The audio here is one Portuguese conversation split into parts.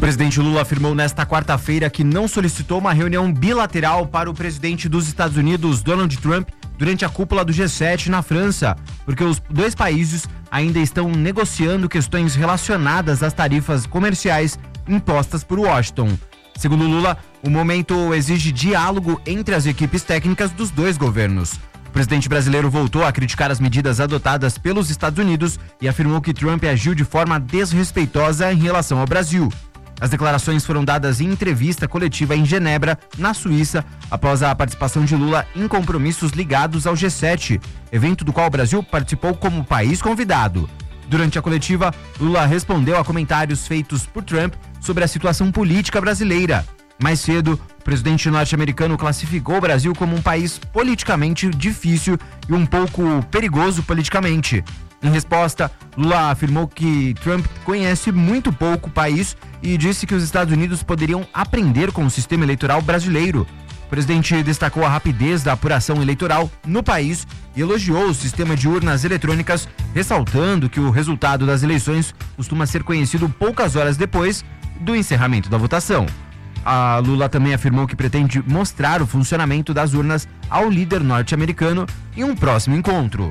presidente Lula afirmou nesta quarta-feira que não solicitou uma reunião bilateral para o presidente dos Estados Unidos, Donald Trump, durante a cúpula do G7 na França, porque os dois países ainda estão negociando questões relacionadas às tarifas comerciais impostas por Washington. Segundo Lula, o momento exige diálogo entre as equipes técnicas dos dois governos. O presidente brasileiro voltou a criticar as medidas adotadas pelos Estados Unidos e afirmou que Trump agiu de forma desrespeitosa em relação ao Brasil. As declarações foram dadas em entrevista coletiva em Genebra, na Suíça, após a participação de Lula em compromissos ligados ao G7, evento do qual o Brasil participou como país convidado. Durante a coletiva, Lula respondeu a comentários feitos por Trump sobre a situação política brasileira. Mais cedo, o presidente norte-americano classificou o Brasil como um país politicamente difícil e um pouco perigoso politicamente. Em resposta, Lula afirmou que Trump conhece muito pouco o país e disse que os Estados Unidos poderiam aprender com o sistema eleitoral brasileiro. O presidente destacou a rapidez da apuração eleitoral no país e elogiou o sistema de urnas eletrônicas, ressaltando que o resultado das eleições costuma ser conhecido poucas horas depois do encerramento da votação. A Lula também afirmou que pretende mostrar o funcionamento das urnas ao líder norte-americano em um próximo encontro.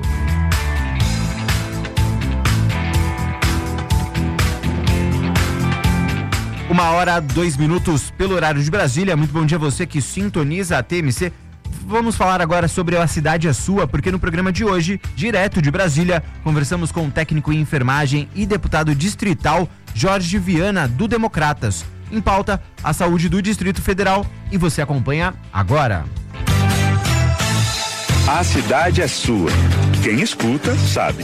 1h02 pelo horário de Brasília. Muito bom dia a você que sintoniza a TMC. Vamos falar agora sobre A Cidade é Sua, porque no programa de hoje, direto de Brasília, conversamos com o técnico em enfermagem e deputado distrital Jorge Viana, do Democratas. Em pauta, a saúde do Distrito Federal, e você acompanha agora. A cidade é sua. Quem escuta, sabe.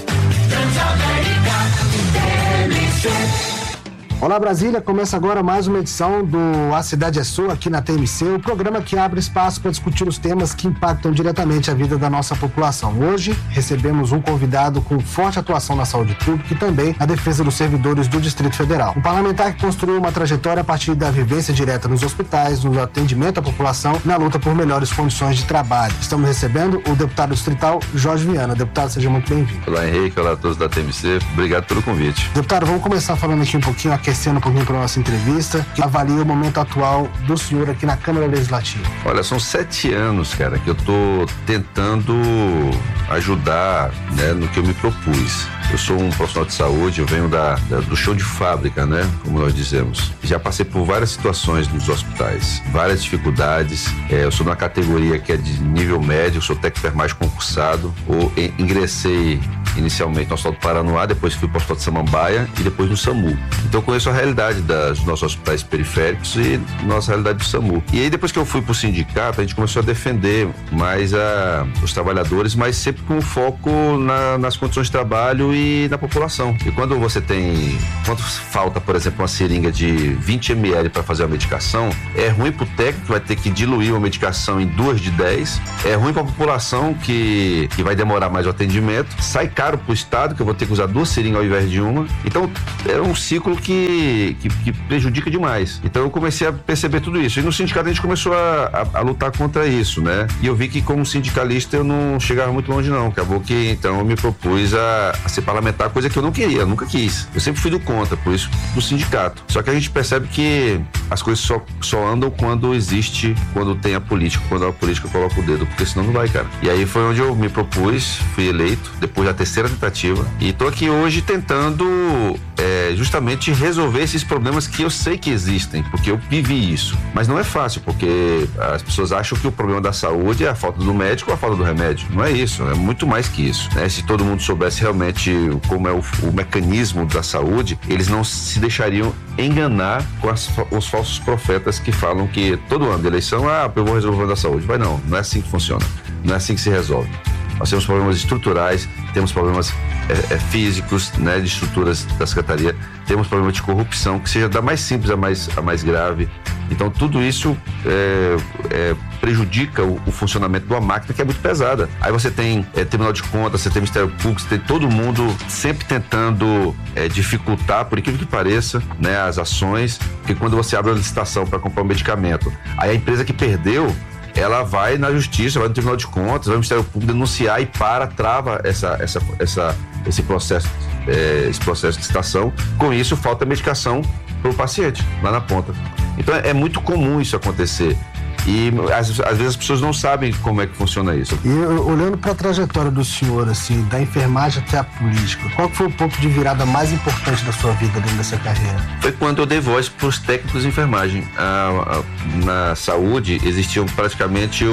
Olá Brasília, começa agora mais uma edição do A Cidade é Sua aqui na TMC, o programa que abre espaço para discutir os temas que impactam diretamente a vida da nossa população. Hoje recebemos um convidado com forte atuação na saúde pública e também na defesa dos servidores do Distrito Federal. Um parlamentar que construiu uma trajetória a partir da vivência direta nos hospitais, no atendimento à população e na luta por melhores condições de trabalho. Estamos recebendo o deputado distrital Jorge Viana. Deputado, seja muito bem-vindo. Olá Henrique, olá a todos da TMC, obrigado pelo convite. Deputado, vamos começar falando aqui um pouquinho, aquecendo um pouquinho para a nossa entrevista, que avalia o momento atual do senhor aqui na Câmara Legislativa. Olha, são 7 anos, cara, que eu tô tentando ajudar, né, no que eu me propus. Eu sou um profissional de saúde, eu venho do chão de fábrica, né, como nós dizemos. Já passei por várias situações nos hospitais, várias dificuldades. Eu sou numa categoria que é de nível médio, sou técnico de enfermagem concursado. Ingressei inicialmente no Hospital do Paranoá, depois fui para o Hospital de Samambaia e depois no SAMU. Então eu conheço a realidade dos nossos hospitais periféricos e nossa realidade do SAMU. E aí depois que eu fui para o sindicato, a gente começou a defender mais os trabalhadores, mas sempre com foco nas condições de trabalho e na população. E quando falta, por exemplo, uma seringa de 20 ml para fazer uma medicação, é ruim para o técnico que vai ter que diluir uma medicação em 2 de 10, é ruim para a população que vai demorar mais o atendimento, sai caro para o Estado, que eu vou ter que usar 2 seringas ao invés de uma. Então é um ciclo que prejudica demais. Então eu comecei a perceber tudo isso. E no sindicato a gente começou a lutar contra isso, né? E eu vi que como sindicalista eu não chegava muito longe não. Acabou que então eu me propus a ser parlamentar, coisa que eu não queria, eu nunca quis. Eu sempre fui do contra, por isso do sindicato. Só que a gente percebe que as coisas só andam quando tem a política, quando a política coloca o dedo, porque senão não vai, cara. E aí foi onde eu me propus, fui eleito, depois da 3ª tentativa, e tô aqui hoje tentando justamente resolver esses problemas que eu sei que existem, porque eu vivi isso. Mas não é fácil, porque as pessoas acham que o problema da saúde é a falta do médico ou a falta do remédio. Não é isso, é muito mais que isso, né? Se todo mundo soubesse realmente como é o mecanismo da saúde, eles não se deixariam enganar com os falsos profetas que falam que todo ano de eleição, eu vou resolver o problema da saúde. Mas não é assim que funciona, não é assim que se resolve. Nós temos problemas estruturais, temos problemas físicos, né, de estruturas da Secretaria, temos problemas de corrupção, que seja da mais simples a mais grave. Então tudo isso prejudica o funcionamento de uma máquina que é muito pesada. Aí você tem Tribunal de Contas, você tem Ministério Público, você tem todo mundo sempre tentando dificultar, por incrível que pareça, né, as ações, porque quando você abre uma licitação para comprar um medicamento, aí a empresa que perdeu, ela vai na justiça, vai no Tribunal de Contas, vai no Ministério Público denunciar e trava esse processo esse processo de licitação. Com isso, falta medicação para o paciente, lá na ponta. Então, é muito comum isso acontecer. E às vezes as pessoas não sabem como é que funciona isso. E olhando para a trajetória do senhor, assim, da enfermagem até a política, qual foi o ponto de virada mais importante da sua vida dentro dessa carreira? Foi quando eu dei voz para os técnicos de enfermagem. Na saúde existia praticamente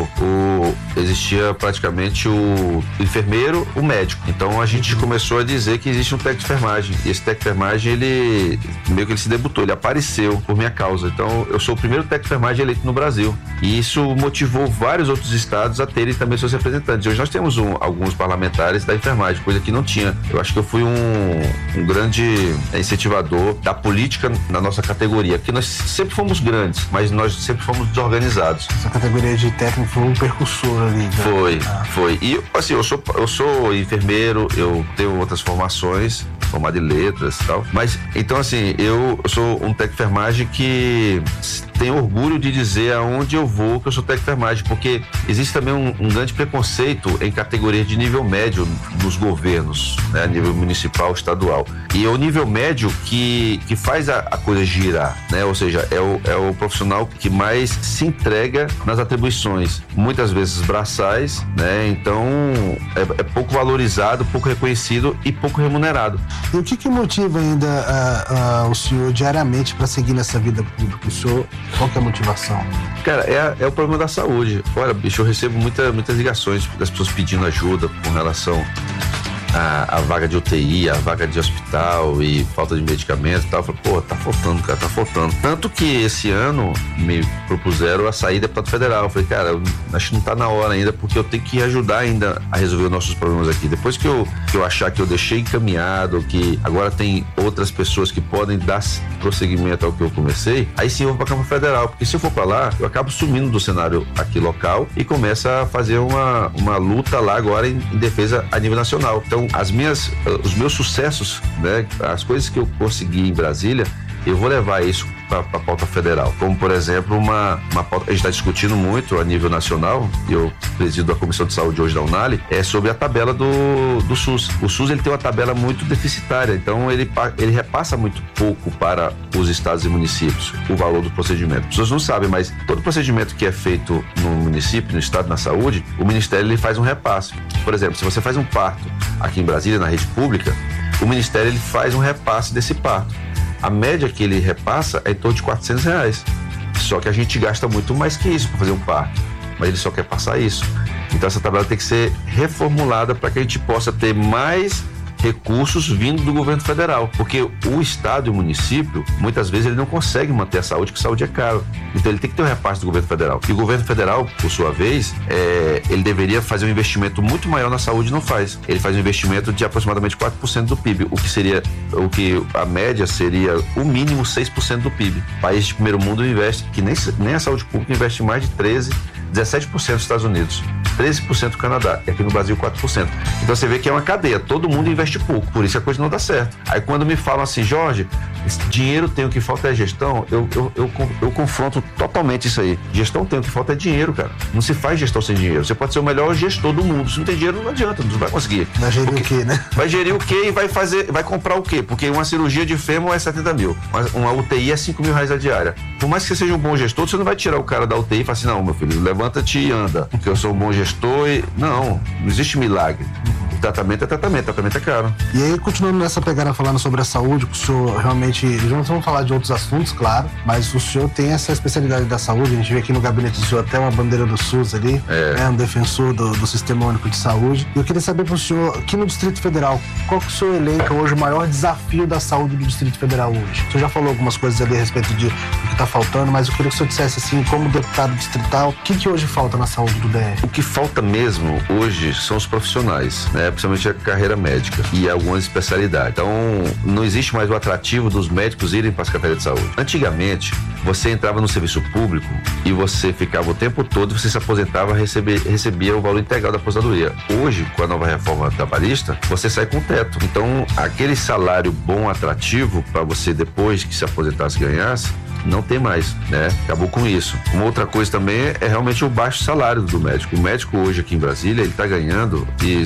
o enfermeiro, o médico. Então a gente começou a dizer que existe um técnico de enfermagem. E esse técnico de enfermagem, ele se debutou, ele apareceu por minha causa. Então eu sou o primeiro técnico de enfermagem eleito no Brasil. E isso motivou vários outros estados a terem também seus representantes. Hoje nós temos alguns parlamentares da enfermagem, coisa que não tinha. Eu acho que eu fui um grande incentivador da política na nossa categoria, porque nós sempre fomos grandes, mas nós sempre fomos desorganizados. Essa categoria de técnico foi um percussor ali. Né? Foi. E assim, eu sou enfermeiro, eu tenho outras formações, formado em letras e tal. Mas, então assim, eu sou um técnico de enfermagem que tenho orgulho de dizer aonde eu vou que eu sou técnico de enfermagem, porque existe também um grande preconceito em categorias de nível médio nos governos, né, nível municipal, estadual. E é o nível médio que faz a coisa girar, né? Ou seja, é o profissional que mais se entrega nas atribuições, muitas vezes braçais, né? Então é pouco valorizado, pouco reconhecido e pouco remunerado. E o que motiva ainda o senhor diariamente para seguir nessa vida pública? O senhor, qual que é a motivação? Cara, é o problema da saúde. Olha, bicho, eu recebo muitas ligações das pessoas pedindo ajuda com relação a vaga de UTI, a vaga de hospital e falta de medicamento e tal. Eu falei, pô, tá faltando, cara, tá faltando. Tanto que esse ano me propuseram a sair deputado federal. Eu falei, cara, acho que não tá na hora ainda, porque eu tenho que ajudar ainda a resolver os nossos problemas aqui. Depois que eu achar que eu deixei encaminhado, que agora tem outras pessoas que podem dar prosseguimento ao que eu comecei, aí sim eu vou pra Câmara Federal, porque se eu for pra lá, eu acabo sumindo do cenário aqui local e começa a fazer uma luta lá agora em defesa a nível nacional. Então, os meus sucessos, né, as coisas que eu consegui em Brasília, eu vou levar isso para a pauta federal. Como, por exemplo, uma pauta que a gente está discutindo muito a nível nacional, e eu presido a Comissão de Saúde hoje da UNALI, é sobre a tabela do SUS. O SUS, ele tem uma tabela muito deficitária, então ele repassa muito pouco para os estados e municípios o valor do procedimento. As pessoas não sabem, mas todo procedimento que é feito no município, no estado, na saúde, o Ministério ele faz um repasse. Por exemplo, se você faz um parto aqui em Brasília, na rede pública, o Ministério ele faz um repasse desse parto. A média que ele repassa é em torno de R$400. Só que a gente gasta muito mais que isso para fazer um parto, mas ele só quer passar isso. Então essa tabela tem que ser reformulada para que a gente possa ter mais recursos vindo do governo federal, porque o estado e o município, muitas vezes ele não consegue manter a saúde, porque a saúde é caro. Então ele tem que ter um repasse do governo federal. E o governo federal, por sua vez, ele deveria fazer um investimento muito maior na saúde, não faz. Ele faz um investimento de aproximadamente 4% do PIB, o que a média seria o mínimo 6% do PIB. País de primeiro mundo investe, que nem a saúde pública investe mais de 17% dos Estados Unidos, 13% do Canadá, e aqui no Brasil 4%. Então você vê que é uma cadeia, todo mundo investe pouco, por isso a coisa não dá certo. Aí quando me falam assim, Jorge, dinheiro tem, o que falta é gestão, eu confronto totalmente isso aí. Gestão tem, o que falta é dinheiro, cara. Não se faz gestão sem dinheiro. Você pode ser o melhor gestor do mundo, se não tem dinheiro não adianta, não vai conseguir. Vai gerir o quê, né? Vai gerir o quê e vai comprar o quê? Porque uma cirurgia de fêmur é 70 mil, uma UTI é 5 mil reais a diária. Por mais que você seja um bom gestor, você não vai tirar o cara da UTI e falar assim, não, meu filho, levanta-te e anda, porque eu sou um bom gestor e... Não existe milagre. Tratamento é caro. E aí, continuando nessa pegada, falando sobre a saúde, o senhor realmente, já vamos falar de outros assuntos, claro, mas o senhor tem essa especialidade da saúde, a gente vê aqui no gabinete do senhor até uma bandeira do SUS ali, um defensor do Sistema Único de Saúde. E eu queria saber pro senhor, aqui no Distrito Federal, qual que o senhor elenca hoje o maior desafio da saúde do Distrito Federal hoje? O senhor já falou algumas coisas ali a respeito do que tá faltando, mas eu queria que o senhor dissesse assim, como deputado distrital, o que hoje falta na saúde do DF? O que falta mesmo hoje são os profissionais, né? Principalmente a carreira médica e algumas especialidades. Então, não existe mais o atrativo dos médicos irem para a Secretaria de Saúde. Antigamente, você entrava no serviço público e você ficava o tempo todo, você se aposentava, recebia o valor integral da aposentadoria. Hoje, com a nova reforma trabalhista, você sai com teto. Então, aquele salário bom, atrativo, para você depois que se aposentasse ganhasse, não tem mais, né? Acabou com isso. Uma outra coisa também é realmente o baixo salário do médico. O médico hoje aqui em Brasília, ele tá ganhando, e não fazendo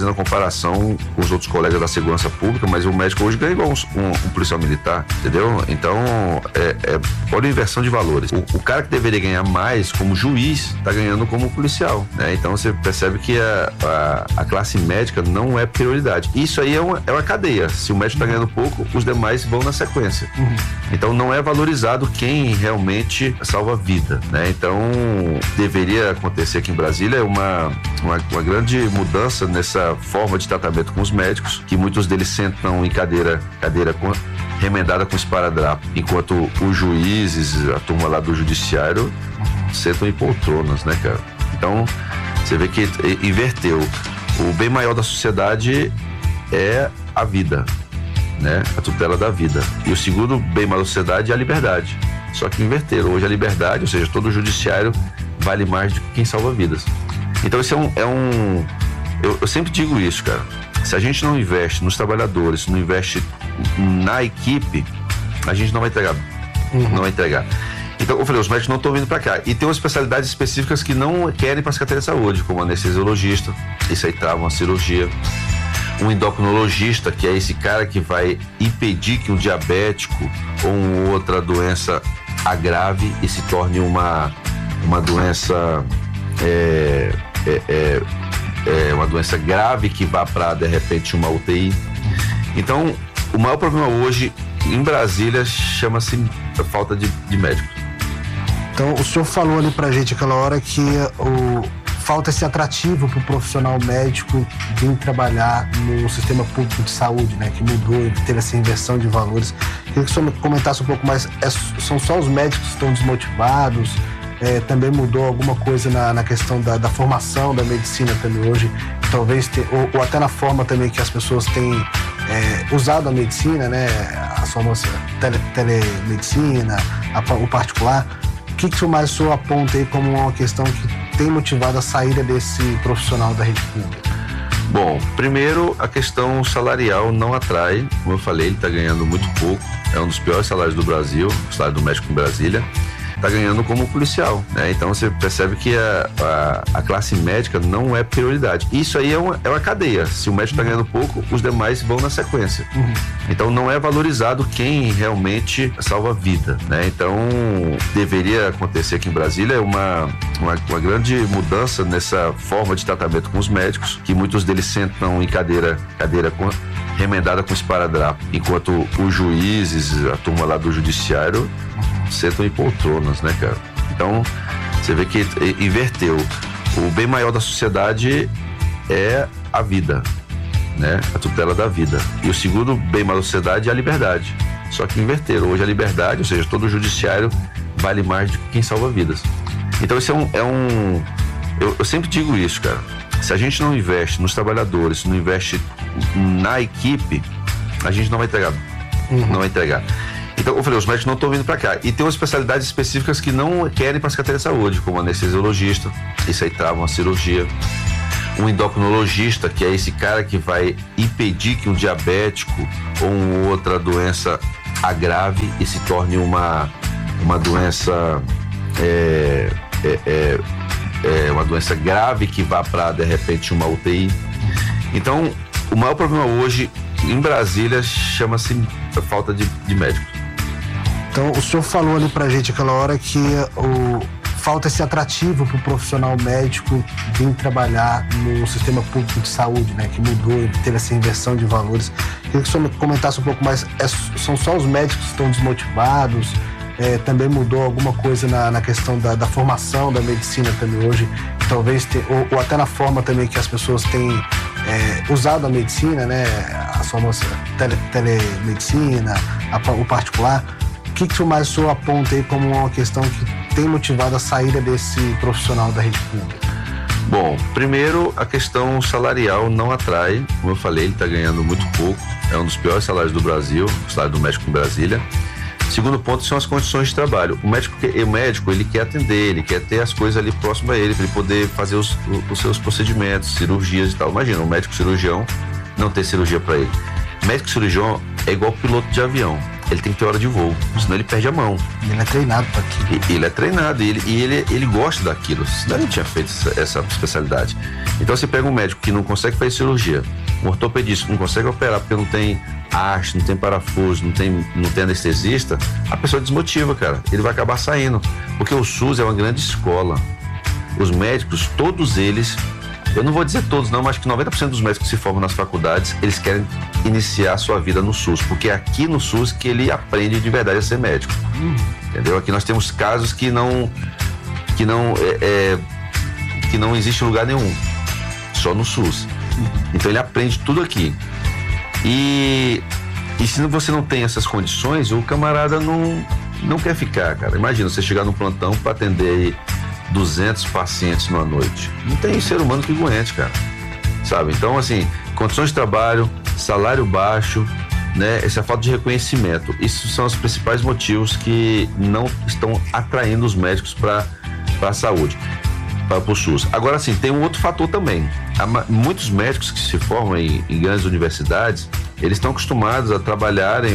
fazendo a comparação com os outros colegas da segurança pública, mas o médico hoje ganha igual um policial militar, entendeu? Então, olha a inversão de valores. O cara que deveria ganhar mais como juiz está ganhando como policial, né? Então você percebe que a classe médica não é prioridade. Isso aí é uma cadeia. Se o médico está ganhando pouco, os demais vão na sequência. Então não é valorizado quem realmente salva vida, né? Então deveria acontecer aqui em Brasília uma grande mudança nessa forma de tratamento com os médicos, que muitos deles sentam em cadeira remendada com esparadrapo, enquanto os juízes, a turma lá do judiciário, sentam em poltronas, né, cara? Então você vê que inverteu. O bem maior da sociedade é a vida, né? A tutela da vida. E o segundo bem maior da sociedade é a liberdade. Só que inverteram. Hoje a liberdade, ou seja, todo o judiciário vale mais do que quem salva vidas. Então isso eu sempre digo isso, cara. Se a gente não investe nos trabalhadores, não investe na equipe, a gente não vai entregar. Não vai entregar. Então, eu falei, os médicos não estão vindo para cá. E tem umas especialidades específicas que não querem para a Secretaria de Saúde, como anestesiologista, isso aí trava uma cirurgia. Um endocrinologista, que é esse cara que vai impedir que um diabético ou outra doença agrave e se torne uma doença uma doença grave que vá para, de repente, uma UTI. Então, o maior problema hoje em Brasília chama-se falta de médicos. Então, o senhor falou ali pra gente aquela hora que falta esse atrativo pro profissional médico vir trabalhar no sistema público de saúde, né? Que mudou, que teve essa inversão de valores. Queria que o senhor comentasse um pouco mais. São só os médicos que estão desmotivados? Também mudou alguma coisa na questão da formação da medicina também hoje? Talvez, ou até na forma também que as pessoas têm usado a medicina, né? As formas telemedicina, o particular. O que o mais senhor aponta aí como uma questão que tem motivado a saída desse profissional da rede pública? Bom, primeiro, a questão salarial não atrai. Como eu falei, ele está ganhando muito pouco. É um dos piores salários do Brasil, o salário do médico em Brasília. Está ganhando como policial, né? Então você percebe que a classe médica não é prioridade. Isso aí é uma cadeia. Se o médico está ganhando pouco, os demais vão na sequência. Então não é valorizado quem realmente salva vida, né? Então deveria acontecer aqui em Brasília uma grande mudança nessa forma de tratamento com os médicos, que muitos deles sentam em cadeira remendada com esparadrapo, enquanto os juízes, a turma lá do judiciário, sentam em poltronas, né, cara? Então, você vê que inverteu. O bem maior da sociedade é a vida, né? A tutela da vida. E o segundo bem maior da sociedade é a liberdade. Só que inverteram. Hoje a liberdade, ou seja, todo o judiciário vale mais do que quem salva vidas. Então isso eu sempre digo isso, cara. Se a gente não investe nos trabalhadores, não investe na equipe, a gente não vai entregar. Não vai entregar. Então, eu falei, os médicos não estão vindo para cá. E tem umas especialidades específicas que não querem para a Secretaria de Saúde, como anestesiologista, isso aí trava uma cirurgia. Um endocrinologista, que é esse cara que vai impedir que um diabético ou outra doença agrave e se torne uma doença uma doença grave que vá para, de repente, uma UTI. Então, o maior problema hoje em Brasília chama-se falta de médicos. Então, o senhor falou ali pra gente aquela hora que falta esse atrativo pro profissional médico vir trabalhar no sistema público de saúde, né? Que mudou, que teve essa inversão de valores. Queria que o senhor comentasse um pouco mais. São só os médicos que estão desmotivados? Também mudou alguma coisa na questão da formação da medicina também hoje? Talvez, ou até na forma também que as pessoas têm usado a medicina, né? As formas telemedicina, o particular. O que o mais senhor aponta aí como uma questão que tem motivado a saída desse profissional da rede pública? Bom, primeiro, a questão salarial não atrai. Como eu falei, ele está ganhando muito pouco. É um dos piores salários do Brasil, o salário do médico em Brasília. Segundo ponto são as condições de trabalho. O médico ele quer atender, ele quer ter as coisas ali próximo a ele, para ele poder fazer os seus procedimentos, cirurgias e tal. Imagina, um médico cirurgião não ter cirurgia para ele. Médico cirurgião é igual piloto de avião. ele tem que ter hora de voo, senão ele perde a mão. Ele é treinado para aquilo. Ele é treinado, e ele gosta daquilo, senão ele tinha feito essa especialidade. Então você pega um médico que não consegue fazer cirurgia, um ortopedista que não consegue operar porque não tem haste, não tem parafuso, não tem anestesista, a pessoa desmotiva, cara. Ele vai acabar saindo, porque o SUS é uma grande escola. Os médicos, todos eles, eu não vou dizer todos não, mas acho que 90% dos médicos que se formam nas faculdades, eles querem iniciar a sua vida no SUS, porque é aqui no SUS que ele aprende de verdade a ser médico. Entendeu? Aqui nós temos casos que não existe lugar nenhum, só no SUS. Então ele aprende tudo aqui. E se você não tem essas condições, o camarada não quer ficar, cara. Imagina você chegar no plantão para atender aí 200 pacientes numa noite. Não tem ser humano que aguente, cara. Sabe? Então, assim, condições de trabalho, salário baixo, né? Essa falta de reconhecimento. Isso são os principais motivos que não estão atraindo os médicos para a saúde, para o SUS. Agora, sim, tem um outro fator também. Muitos médicos que se formam em grandes universidades, eles estão acostumados a trabalharem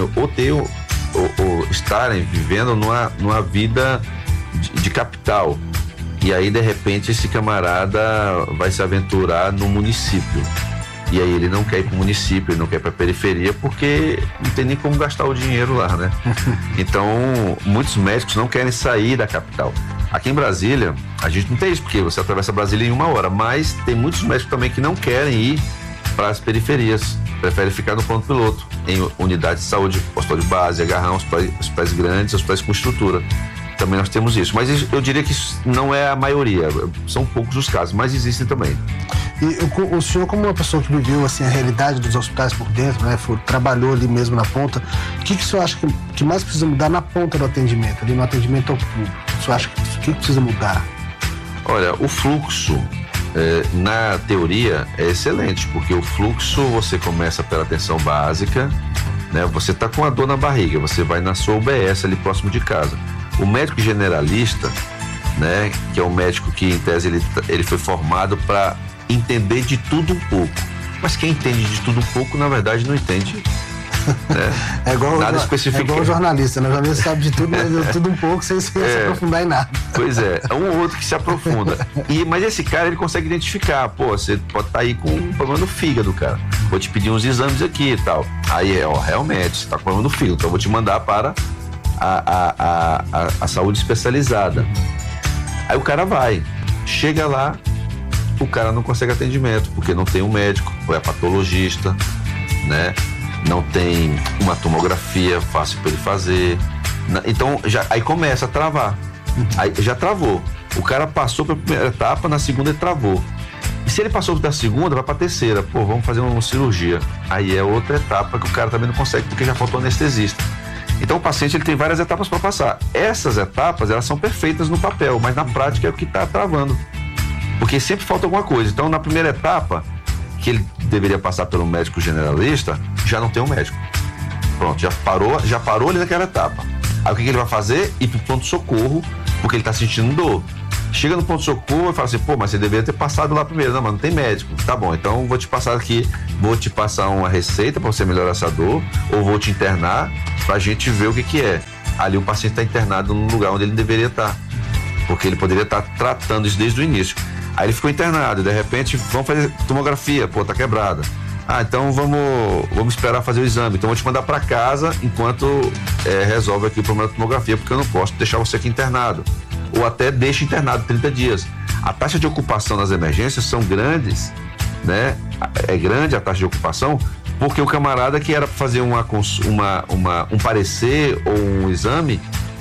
ou estarem vivendo numa vida de capital. E aí, de repente, esse camarada vai se aventurar no município. E aí ele não quer ir para o município, ele não quer ir para a periferia, porque não tem nem como gastar o dinheiro lá, né? Então, muitos médicos não querem sair da capital. Aqui em Brasília, a gente não tem isso, porque você atravessa Brasília em 1 hora, mas tem muitos médicos também que não querem ir para as periferias, preferem ficar no ponto piloto, em unidades de saúde, hospital de base, agarrão, hospitais grandes, hospitais com estrutura. Também nós temos isso, mas eu diria que isso não é a maioria, são poucos os casos, mas existem também. E o senhor, como uma pessoa que viveu assim, a realidade dos hospitais por dentro, né, trabalhou ali mesmo na ponta, o que o senhor acha que mais precisa mudar na ponta do atendimento, ali no atendimento ao público? O senhor acha que precisa mudar? Olha, o fluxo, na teoria, é excelente, porque o fluxo você começa pela atenção básica, né, você está com a dor na barriga, você vai na sua UBS ali próximo de casa. O médico generalista, né, que é um médico que, em tese, ele foi formado para entender de tudo um pouco. Mas quem entende de tudo um pouco, na verdade, não entende, né? É igual o jornalista, né? O jornalista sabe de tudo, mas de tudo um pouco, sem se aprofundar em nada. Pois é um ou outro que se aprofunda. Mas esse cara, ele consegue identificar, você pode estar aí com um problema no fígado, cara. Vou te pedir uns exames aqui e tal. Aí, realmente, você está com problema no fígado, então eu vou te mandar para a saúde especializada. Aí o cara vai, chega lá, o cara não consegue atendimento, porque não tem um médico, ou é patologista, né? Não tem uma tomografia fácil para ele fazer. Então, aí começa a travar. Aí já travou. O cara passou pela primeira etapa, na segunda ele travou. E se ele passou da segunda, vai para a terceira. Vamos fazer uma cirurgia. Aí é outra etapa que o cara também não consegue, porque já faltou anestesista. Então o paciente ele tem várias etapas para passar. Essas etapas, elas são perfeitas no papel, mas na prática é o que está travando. Porque sempre falta alguma coisa. Então, na primeira etapa, que ele deveria passar pelo médico generalista, já não tem um médico. Pronto, já parou ali naquela etapa. Aí o que ele vai fazer? Ir pro pronto-socorro, porque ele está sentindo dor. Chega no pronto-socorro e fala assim, mas você deveria ter passado lá primeiro. Não, mas não tem médico. Tá bom, então vou te passar uma receita para você melhorar essa dor, ou vou te internar pra gente ver o que é. Ali o paciente está internado no lugar onde ele deveria estar, porque ele poderia estar tratando isso desde o início. Aí ele ficou internado e de repente vamos fazer tomografia, tá quebrada. Então vamos esperar fazer o exame. Então vou te mandar para casa enquanto resolve aqui o problema da tomografia, porque eu não posso deixar você aqui internado. Ou até deixa internado 30 dias. A taxa de ocupação nas emergências são grandes, né? É grande a taxa de ocupação, porque o camarada que era para fazer um parecer ou um exame,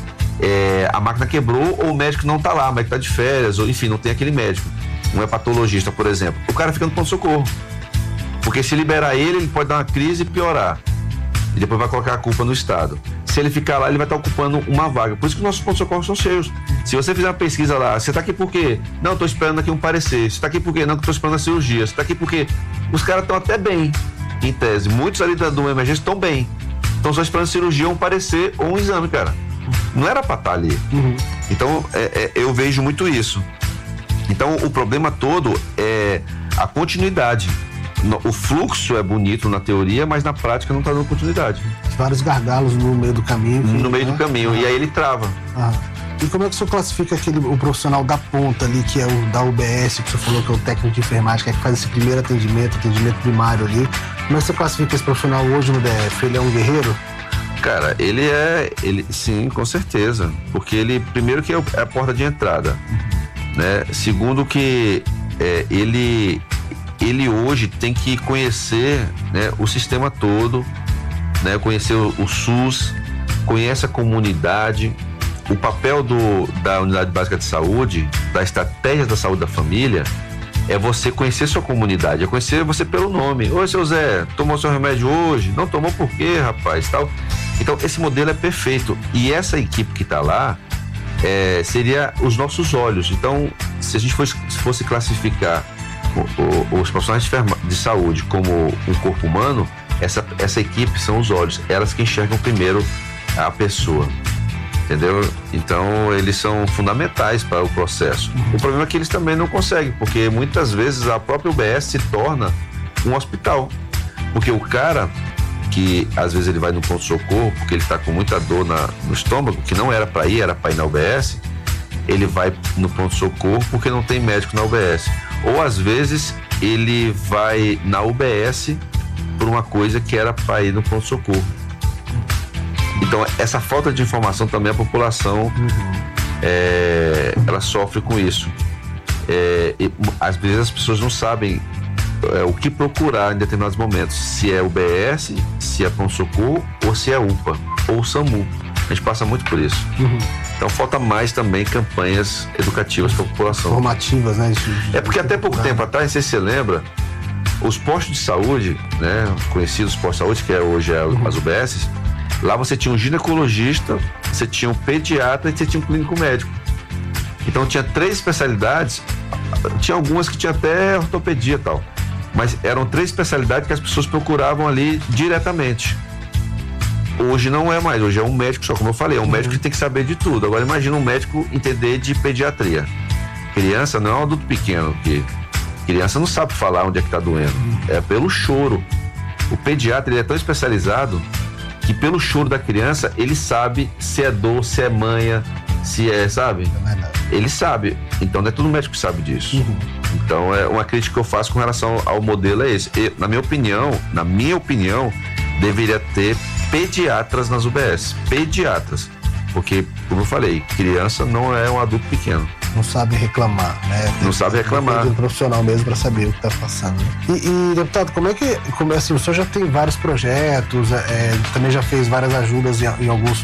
a máquina quebrou, ou o médico não tá lá, o médico tá de férias, ou enfim, não tem aquele médico. Um hepatologista, por exemplo. O cara fica no pronto-socorro. Porque se liberar ele pode dar uma crise e piorar. E depois vai colocar a culpa no Estado. Se ele ficar lá, ele vai estar ocupando uma vaga. Por isso que nossos pontos-socorros são cheios. Se você fizer uma pesquisa lá, você tá aqui por quê? Não, tô esperando aqui um parecer. Você tá aqui por quê? Não, tô esperando a cirurgia. Você tá aqui por quê? Os caras estão até bem, em tese. Muitos ali do emergência estão bem. Estão só esperando cirurgia, um parecer ou um exame, cara. Não era pra estar ali. Então, eu vejo muito isso. Então, o problema todo é a continuidade. o fluxo é bonito na teoria, mas na prática não está dando oportunidade. Vários gargalos no meio do caminho. No meio do caminho, e aí ele trava. E como é que o senhor classifica o profissional da ponta ali, que é o da UBS, que o senhor falou que é o técnico de enfermagem, que é que faz esse primeiro atendimento primário ali? Como é que você classifica esse profissional hoje no DF? Ele é um guerreiro? Cara, sim, com certeza. Porque ele, primeiro que é a porta de entrada, né? Segundo que ele hoje tem que conhecer, né, o sistema todo, né? Conhecer o SUS, conhece a comunidade. O papel da Unidade Básica de Saúde, da estratégia da saúde da família, é você conhecer sua comunidade, é conhecer você pelo nome. Oi, seu Zé, tomou seu remédio hoje? Não tomou por quê, rapaz? Tal. Então, esse modelo é perfeito. E essa equipe que está lá seria os nossos olhos. Então, se a gente fosse classificar os profissionais de saúde como um corpo humano, essa equipe são os olhos, elas que enxergam primeiro a pessoa. Entendeu? Então, eles são fundamentais para o processo. O problema é que eles também não conseguem, porque muitas vezes a própria UBS se torna um hospital. Porque o cara que, às vezes, ele vai no pronto-socorro, porque ele está com muita dor no estômago, que não era para ir na UBS, ele vai no pronto-socorro porque não tem médico na UBS. Ou, às vezes, ele vai na UBS por uma coisa que era para ir no pronto-socorro. Então, essa falta de informação também a população ela sofre com isso. Às vezes as pessoas não sabem o que procurar em determinados momentos, se é UBS, se é pronto-socorro ou se é UPA ou SAMU. A gente passa muito por isso. Então falta mais também campanhas educativas para a população. Formativas, né? Porque até pouco tempo atrás, não sei se você lembra, os postos de saúde, né, conhecidos postos de saúde, que hoje as UBS, lá você tinha um ginecologista, você tinha um pediatra e você tinha um clínico médico. Então tinha 3 especialidades, tinha algumas que tinha até ortopedia e tal, mas eram 3 especialidades que as pessoas procuravam ali diretamente. Hoje não é mais, hoje é um médico só, como eu falei, é um médico que tem que saber de tudo. Agora imagina um médico entender de pediatria. Criança não é um adulto pequeno, que criança não sabe falar onde é que tá doendo, é pelo choro. O pediatra, ele é tão especializado que pelo choro da criança, ele sabe se é dor, se é manha, se é, sabe? Ele sabe. Então não é todo médico que sabe disso. Então é uma crítica que eu faço com relação ao modelo é esse. Na minha opinião, deveria ter pediatras nas UBS. Pediatras. Porque, como eu falei, criança não é um adulto pequeno. Não sabe reclamar, né? Não sabe reclamar. Tem um profissional mesmo para saber o que está passando. E, deputado, como assim, o senhor já tem vários projetos, também já fez várias ajudas em alguns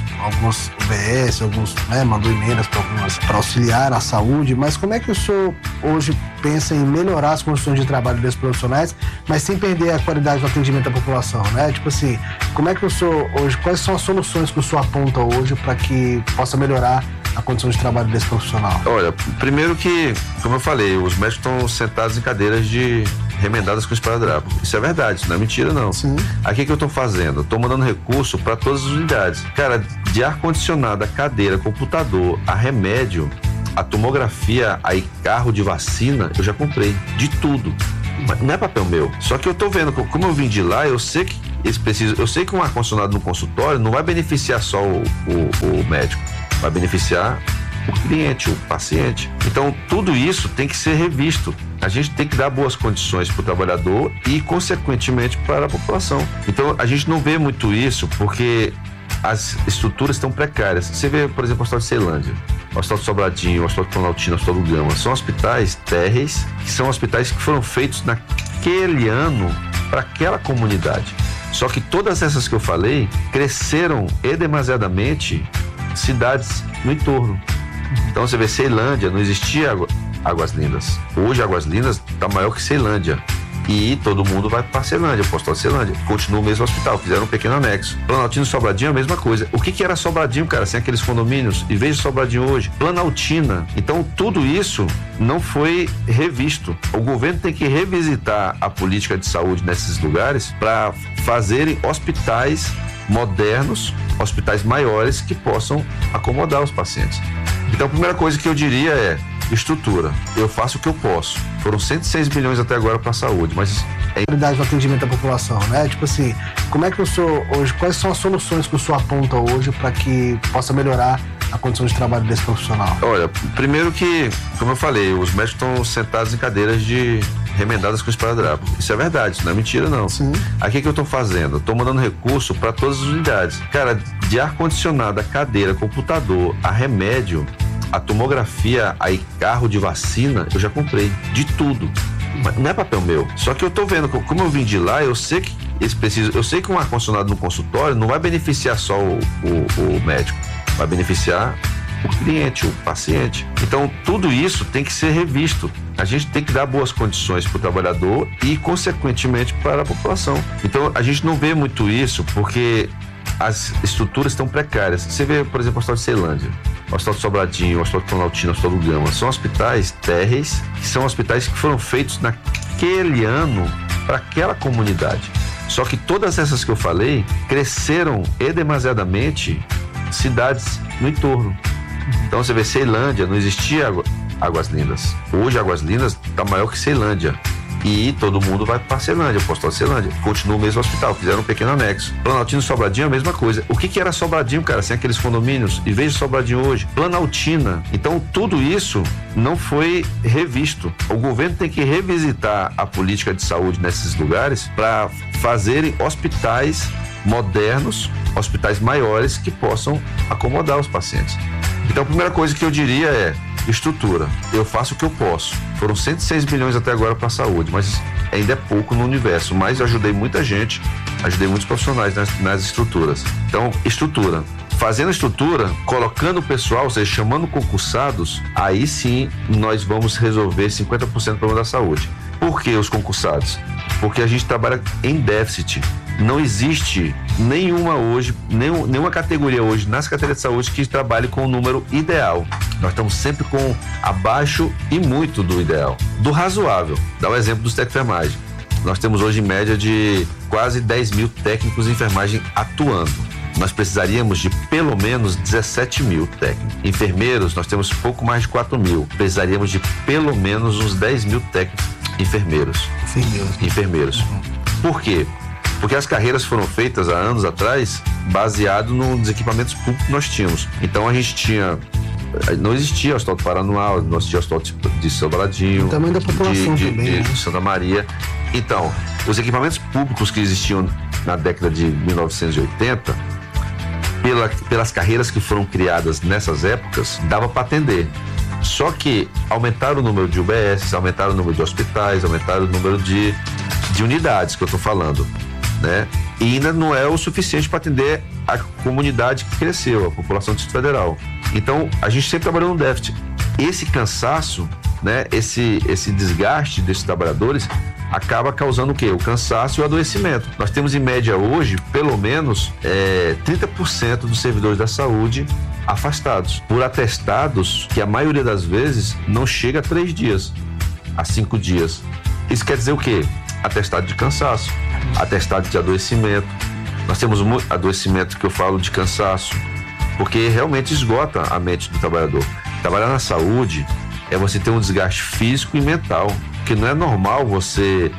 UBS, né, mandou emendas para auxiliar a saúde, mas como é que o senhor hoje pensa em melhorar as condições de trabalho desses profissionais, mas sem perder a qualidade do atendimento à população, né? Tipo assim, como é que o senhor hoje, quais são as soluções que o senhor aponta hoje para que possa melhorar a condição de trabalho desse profissional? Olha, primeiro que, como eu falei, os médicos estão sentados em cadeiras remendadas com esparadrapo. Isso é verdade, isso não é mentira, não. Sim. Aqui o que eu estou fazendo? Estou mandando recurso para todas as unidades. Cara, de ar-condicionado, a cadeira, computador, a remédio, a tomografia, aí carro de vacina, eu já comprei. De tudo. Mas não é papel meu. Só que eu tô vendo, como eu vim de lá, eu sei que eu sei que um ar-condicionado no consultório não vai beneficiar só o médico. Vai beneficiar o cliente, o paciente. Então, tudo isso tem que ser revisto. A gente tem que dar boas condições para o trabalhador e, consequentemente, para a população. Então, a gente não vê muito isso porque as estruturas estão precárias. Você vê, por exemplo, o Hospital de Ceilândia, o Hospital de Sobradinho, o Hospital de Planaltina, o Hospital do Gama. São hospitais térreis, que são hospitais que foram feitos naquele ano para aquela comunidade. Só que todas essas que eu falei cresceram demasiadamente cidades no entorno. Então você vê Ceilândia, não existia Águas Lindas. Hoje Águas Lindas está maior que Ceilândia. E todo mundo vai para Ceilândia, o Hospital de Ceilândia. Continua o mesmo hospital, fizeram um pequeno anexo. Planaltina e Sobradinho, a mesma coisa. O que era Sobradinho, cara, sem aqueles condomínios? E veja Sobradinho hoje. Planaltina. Então tudo isso não foi revisto. O governo tem que revisitar a política de saúde nesses lugares para fazerem hospitais modernos, hospitais maiores que possam acomodar os pacientes. Então a primeira coisa que eu diria é Estrutura. Eu faço o que eu posso. Foram 106 bilhões até agora para a saúde, mas a prioridade do atendimento à população, né? Tipo assim, como é que o senhor hoje, quais são as soluções que o senhor aponta hoje para que possa melhorar a condição de trabalho desse profissional? Olha, primeiro que, como eu falei, os médicos estão sentados em cadeiras remendadas com esparadrapo. Isso é verdade, isso não é mentira, não. Sim. Aqui que eu estou fazendo? Estou mandando recurso para todas as unidades. Cara, de ar-condicionado, a cadeira, computador, a remédio, a tomografia, aí carro de vacina, eu já comprei. De tudo. Não é papel meu. Só que eu tô vendo, como eu vim de lá, eu sei que eu sei que um ar-condicionado no consultório não vai beneficiar só o médico, vai beneficiar o cliente, o paciente. Então, tudo isso tem que ser revisto. A gente tem que dar boas condições para o trabalhador e, consequentemente, para a população. Então, a gente não vê muito isso porque as estruturas estão precárias. Você vê, por exemplo, o Hospital de Ceilândia, o Hospital de Sobradinho, o Hospital de Planaltina, o Hospital do Gama. São hospitais térreis, que são hospitais que foram feitos naquele ano para aquela comunidade. Só que todas essas que eu falei cresceram demasiadamente cidades no entorno. Então você vê Ceilândia, não existia Águas Lindas. Hoje Águas Lindas está maior que Ceilândia. E todo mundo vai para Ceilândia, o Hospital de Ceilândia. Continua o mesmo hospital, fizeram um pequeno anexo. Planaltina e Sobradinho é a mesma coisa. O que era Sobradinho, cara, sem aqueles condomínios? E veja Sobradinho hoje. Planaltina. Então tudo isso não foi revisto. O governo tem que revisitar a política de saúde nesses lugares para fazerem hospitais modernos, hospitais maiores que possam acomodar os pacientes. Então a primeira coisa que eu diria é estrutura. Eu faço o que eu posso. Foram 106 bilhões até agora para a saúde, mas ainda é pouco no universo. Mas eu ajudei muita gente, ajudei muitos profissionais nas estruturas. Então, estrutura. Fazendo estrutura, colocando o pessoal, ou seja, chamando concursados, aí sim nós vamos resolver 50% do problema da saúde. Por que os concursados? Porque a gente trabalha em déficit. Não existe nenhuma categoria hoje na Secretaria de Saúde que trabalhe com o número ideal. Nós estamos sempre com abaixo e muito do ideal, do razoável. Dá o exemplo dos técnicos de enfermagem. Nós temos hoje em média de quase 10 mil técnicos de enfermagem atuando. Nós precisaríamos de pelo menos 17 mil técnicos. Enfermeiros, nós temos pouco mais de 4 mil. Precisaríamos de pelo menos uns 10 mil técnicos enfermeiros. Por quê? Porque as carreiras foram feitas há anos atrás baseado nos equipamentos públicos que nós tínhamos. Então a gente não existia o Hospital do Paraná, não existia o Hospital de Sobradinho, o tamanho da população também, de Santa Maria. Então, os equipamentos públicos que existiam na década de 1980, pelas carreiras que foram criadas nessas épocas, dava para atender. Só que aumentaram o número de UBS, aumentaram o número de hospitais, aumentaram o número de unidades que eu estou falando, né? E ainda não é o suficiente para atender a comunidade que cresceu, a população do Distrito Federal. Então, a gente sempre trabalhou no déficit. Esse cansaço, né? Esse desgaste desses trabalhadores acaba causando o quê? O cansaço e o adoecimento. Nós temos em média hoje, pelo menos, 30% dos servidores da saúde afastados por atestados que a maioria das vezes não chega a 3 dias, a 5 dias. Isso quer dizer o quê? Atestado de cansaço, atestado de adoecimento. Nós temos muito adoecimento que eu falo de cansaço, porque realmente esgota a mente do trabalhador. Trabalhar na saúde é você ter um desgaste físico e mental, porque não é normal você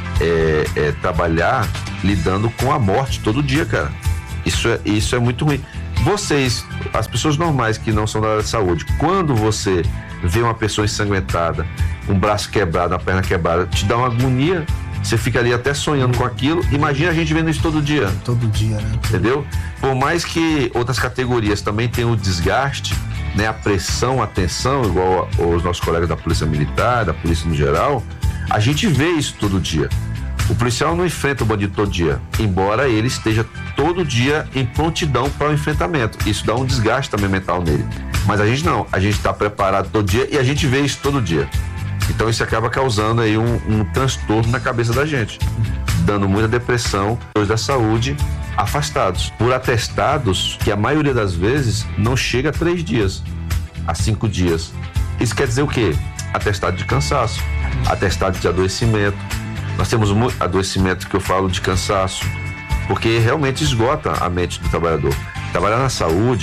trabalhar lidando com a morte todo dia, cara. Isso é muito ruim. Vocês, as pessoas normais que não são da área de saúde, quando você vê uma pessoa ensanguentada, um braço quebrado, uma perna quebrada, te dá uma agonia, você fica ali até sonhando com aquilo. Imagina a gente vendo isso todo dia. Todo dia, né? Entendeu? Por mais que outras categorias também tenham o desgaste, né, a pressão, a tensão, igual os nossos colegas da Polícia Militar, da Polícia no geral, a gente vê isso todo dia. O policial não enfrenta o bandido todo dia, embora ele esteja todo dia em prontidão para o enfrentamento. Isso dá um desgaste também mental nele. Mas a gente não, a gente está preparado todo dia e a gente vê isso todo dia. Então isso acaba causando aí um transtorno na cabeça da gente, dando muita depressão. Os da saúde afastados por atestados que a maioria das vezes não chega a 3 dias, a 5 dias. Isso quer dizer o quê? Atestado de cansaço, atestado de adoecimento. Nós temos muito adoecimento que eu falo de cansaço, porque realmente esgota a mente do trabalhador. Trabalhar na saúde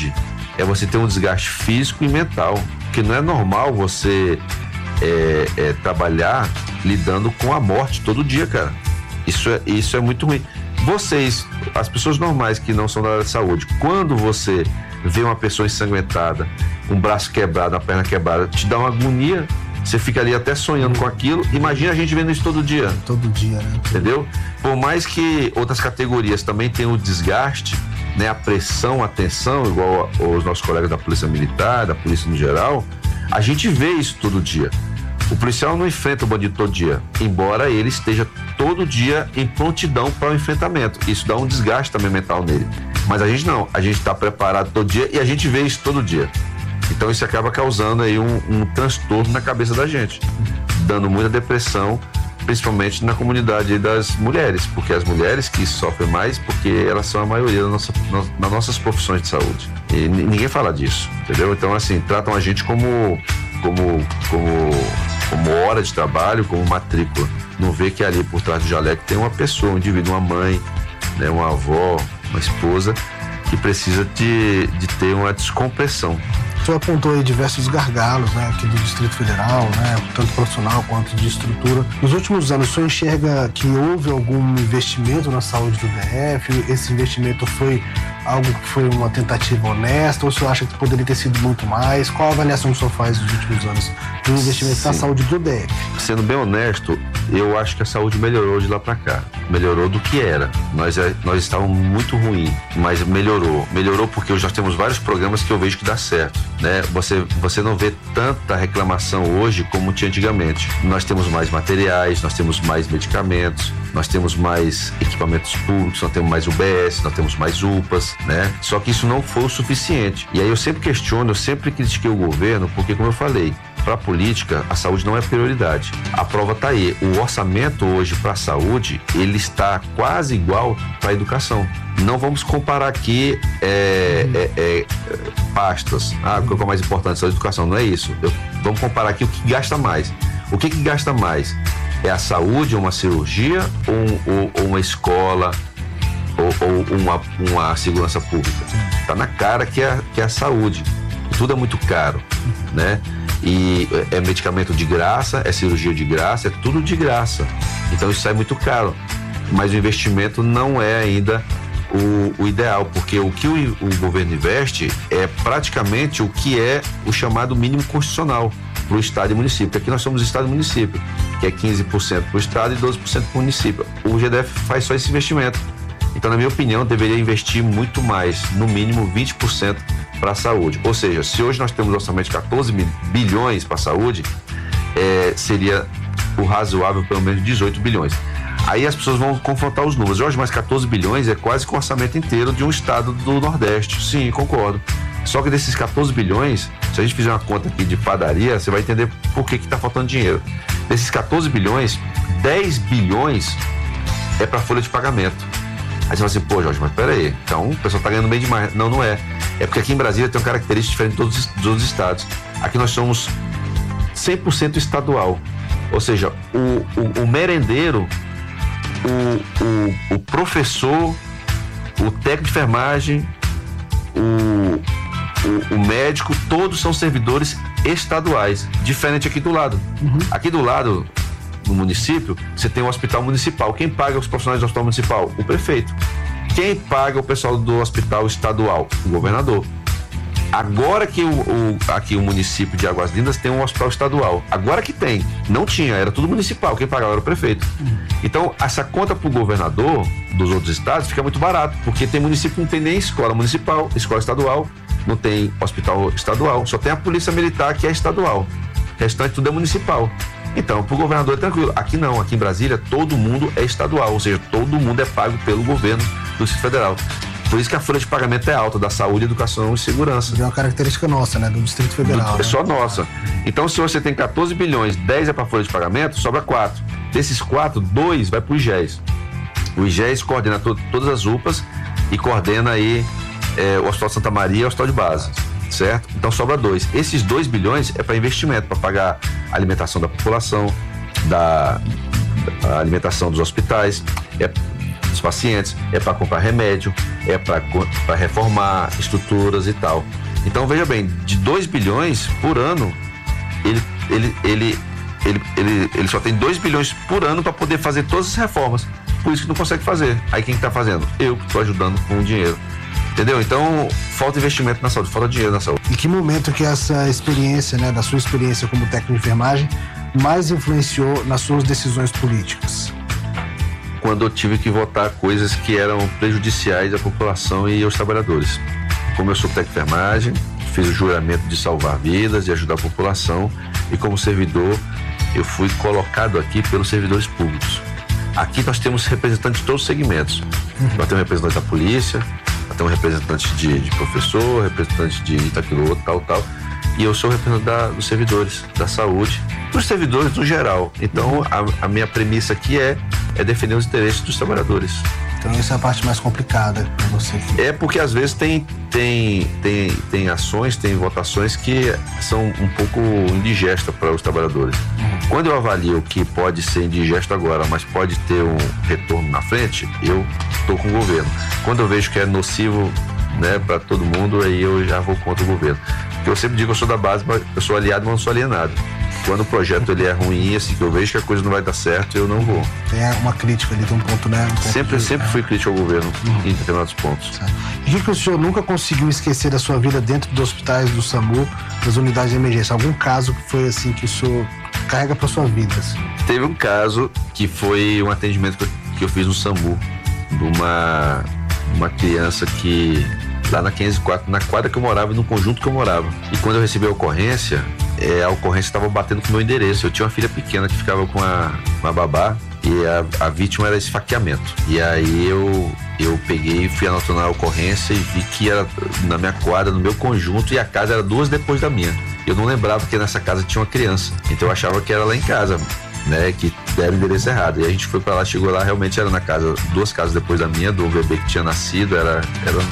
é você ter um desgaste físico e mental, porque não é normal você trabalhar lidando com a morte todo dia, cara. Isso é muito ruim. Vocês, as pessoas normais que não são da área de saúde, quando você vê uma pessoa ensanguentada, um braço quebrado, uma perna quebrada, te dá uma agonia, você fica ali até sonhando com aquilo. Imagina a gente vendo isso todo dia. Todo dia, né? Entendeu? Por mais que outras categorias também tenham o desgaste, né, a pressão, a tensão, igual os nossos colegas da Polícia Militar, da Polícia no geral, a gente vê isso todo dia. O policial não enfrenta o bandido todo dia, embora ele esteja todo dia em prontidão para o enfrentamento. Isso dá um desgaste também mental nele. Mas a gente não, a gente está preparado todo dia e a gente vê isso todo dia. Então isso acaba causando aí um transtorno na cabeça da gente, dando muita depressão, principalmente na comunidade das mulheres, porque as mulheres que sofrem mais, porque elas são a maioria nas nossas profissões de saúde. E ninguém fala disso, entendeu? Então, assim, tratam a gente como hora de trabalho, como matrícula. Não vê que ali por trás do jaleco tem uma pessoa, um indivíduo, uma mãe, né, uma avó, uma esposa, que precisa de ter uma descompressão. O senhor apontou aí diversos gargalos, né, aqui do Distrito Federal, né, tanto profissional quanto de estrutura. Nos últimos anos, o senhor enxerga que houve algum investimento na saúde do DF? Esse investimento foi algo que foi uma tentativa honesta, ou o senhor acha que poderia ter sido muito mais? Qual a avaliação que o senhor faz nos últimos anos do investimento na saúde do DF? Sendo bem honesto, eu acho que a saúde melhorou de lá para cá. Melhorou do que era. Nós estávamos muito ruim, mas melhorou. Melhorou porque hoje nós temos vários programas que eu vejo que dá certo, né? Você não vê tanta reclamação hoje como tinha antigamente. Nós temos mais materiais, nós temos mais medicamentos, nós temos mais equipamentos públicos, nós temos mais UBS, nós temos mais UPAs, né? Só que isso não foi o suficiente. E aí eu sempre questiono, eu sempre critiquei o governo, porque, como eu falei, para a política, a saúde não é prioridade. A prova está aí. O orçamento hoje para a saúde, ele está quase igual para a educação. Não vamos comparar aqui pastas. O que é mais importante? A educação. Não é isso. Vamos comparar aqui o que gasta mais. O que gasta mais? É a saúde, uma cirurgia ou uma escola ou uma segurança pública? Está na cara que é a saúde. Tudo é muito caro, né? E é medicamento de graça, é cirurgia de graça, é tudo de graça. Então isso sai muito caro. Mas o investimento não é ainda o ideal, porque o que o governo investe é praticamente o que é o chamado mínimo constitucional para o Estado e município. Porque aqui nós somos Estado e município, que é 15% para o Estado e 12% para o município. O GDF faz só esse investimento. Então, na minha opinião, deveria investir muito mais, no mínimo 20% para a saúde. Ou seja, se hoje nós temos um orçamento de 14 bilhões para a saúde, seria o razoável pelo menos 18 bilhões. Aí as pessoas vão confrontar os números. Jorge, mas 14 bilhões é quase que o orçamento inteiro de um estado do Nordeste. Sim, concordo. Só que desses 14 bilhões, se a gente fizer uma conta aqui de padaria, você vai entender por que está faltando dinheiro. Desses 14 bilhões, 10 bilhões é para folha de pagamento. Aí você fala assim, pô, Jorge, mas peraí, então o pessoal tá ganhando bem demais. Não, não é. É porque aqui em Brasília tem uma característica diferente de todos os estados. Aqui nós somos 100% estadual. Ou seja, o merendeiro, o professor, o técnico de enfermagem, o médico, todos são servidores estaduais. Diferente aqui do lado. Aqui do lado, no município, você tem um hospital municipal. Quem paga os profissionais do hospital municipal? O prefeito. Quem paga o pessoal do hospital estadual? O governador. Agora que aqui o município de Águas Lindas tem um hospital estadual. Agora que tem. Não tinha, era tudo municipal. Quem pagava era o prefeito. Então, essa conta para o governador dos outros estados fica muito barato, porque tem município que não tem nem escola municipal, escola estadual, não tem hospital estadual, só tem a polícia militar que é estadual. O restante tudo é municipal. Então, para o governador é tranquilo. Aqui não, aqui em Brasília todo mundo é estadual, ou seja, todo mundo é pago pelo governo do Distrito Federal. Por isso que a folha de pagamento é alta, da saúde, educação e segurança. É uma característica nossa, né, do Distrito Federal. É só nossa. Então, se você tem 14 bilhões, 10 é para a folha de pagamento, sobra 4. Desses 4, 2 vai para o IGES. O IGES coordena todas as UPAs e coordena aí o Hospital Santa Maria e o Hospital de Base. Certo? Então sobra 2. Esses 2 bilhões é para investimento, para pagar a alimentação da população, a alimentação dos hospitais, dos pacientes, é para comprar remédio, é para reformar estruturas e tal. Então, veja bem, de 2 bilhões por ano, ele só tem 2 bilhões por ano para poder fazer todas as reformas. Por isso que não consegue fazer. Aí quem que tá fazendo? Eu que estou ajudando com o dinheiro. Entendeu? Então, falta investimento na saúde, falta dinheiro na saúde. E que momento que essa experiência, né, da sua experiência como técnico de enfermagem, mais influenciou nas suas decisões políticas? Quando eu tive que votar coisas que eram prejudiciais à população e aos trabalhadores. Como eu sou técnico de enfermagem, fiz o juramento de salvar vidas e ajudar a população, e como servidor, eu fui colocado aqui pelos servidores públicos. Aqui nós temos representantes de todos os segmentos. Nós temos representantes da polícia, nós temos representantes de professor, representantes de daquilo outro, tal. E eu sou representante dos servidores da saúde, dos servidores no geral. Então, a minha premissa aqui é defender os interesses dos trabalhadores. Então, essa é a parte mais complicada para você. É porque, às vezes, tem ações, tem votações que são um pouco indigestas para os trabalhadores. Quando eu avalio que pode ser indigesto agora, mas pode ter um retorno na frente, eu estou com o governo. Quando eu vejo que é nocivo, né, para todo mundo, aí eu já vou contra o governo. Porque eu sempre digo que eu sou da base, mas eu sou aliado, mas não sou alienado. Quando o projeto ele é ruim, assim, que eu vejo que a coisa não vai dar certo, eu não vou. Tem uma crítica ali, tem um ponto, né? Sempre fui crítico ao governo em determinados pontos. E o que o senhor nunca conseguiu esquecer da sua vida dentro dos hospitais do SAMU, das unidades de emergência? Algum caso que foi assim que o senhor carrega para sua vida? Assim? Teve um caso que foi um atendimento que eu fiz no SAMU, de uma criança que lá na 504, na quadra que eu morava e no conjunto que eu morava. E quando eu recebi a ocorrência estava batendo com o meu endereço. Eu tinha uma filha pequena que ficava com uma babá e a vítima era esfaqueamento. E aí eu peguei e fui anotando a ocorrência e vi que era na minha quadra, no meu conjunto, e a casa era 2 depois da minha. Eu não lembrava que nessa casa tinha uma criança, então eu achava que era lá em casa, né, que deram o endereço errado. E a gente foi pra lá, chegou lá, realmente era na casa, 2 casas depois da minha, do bebê que tinha nascido, era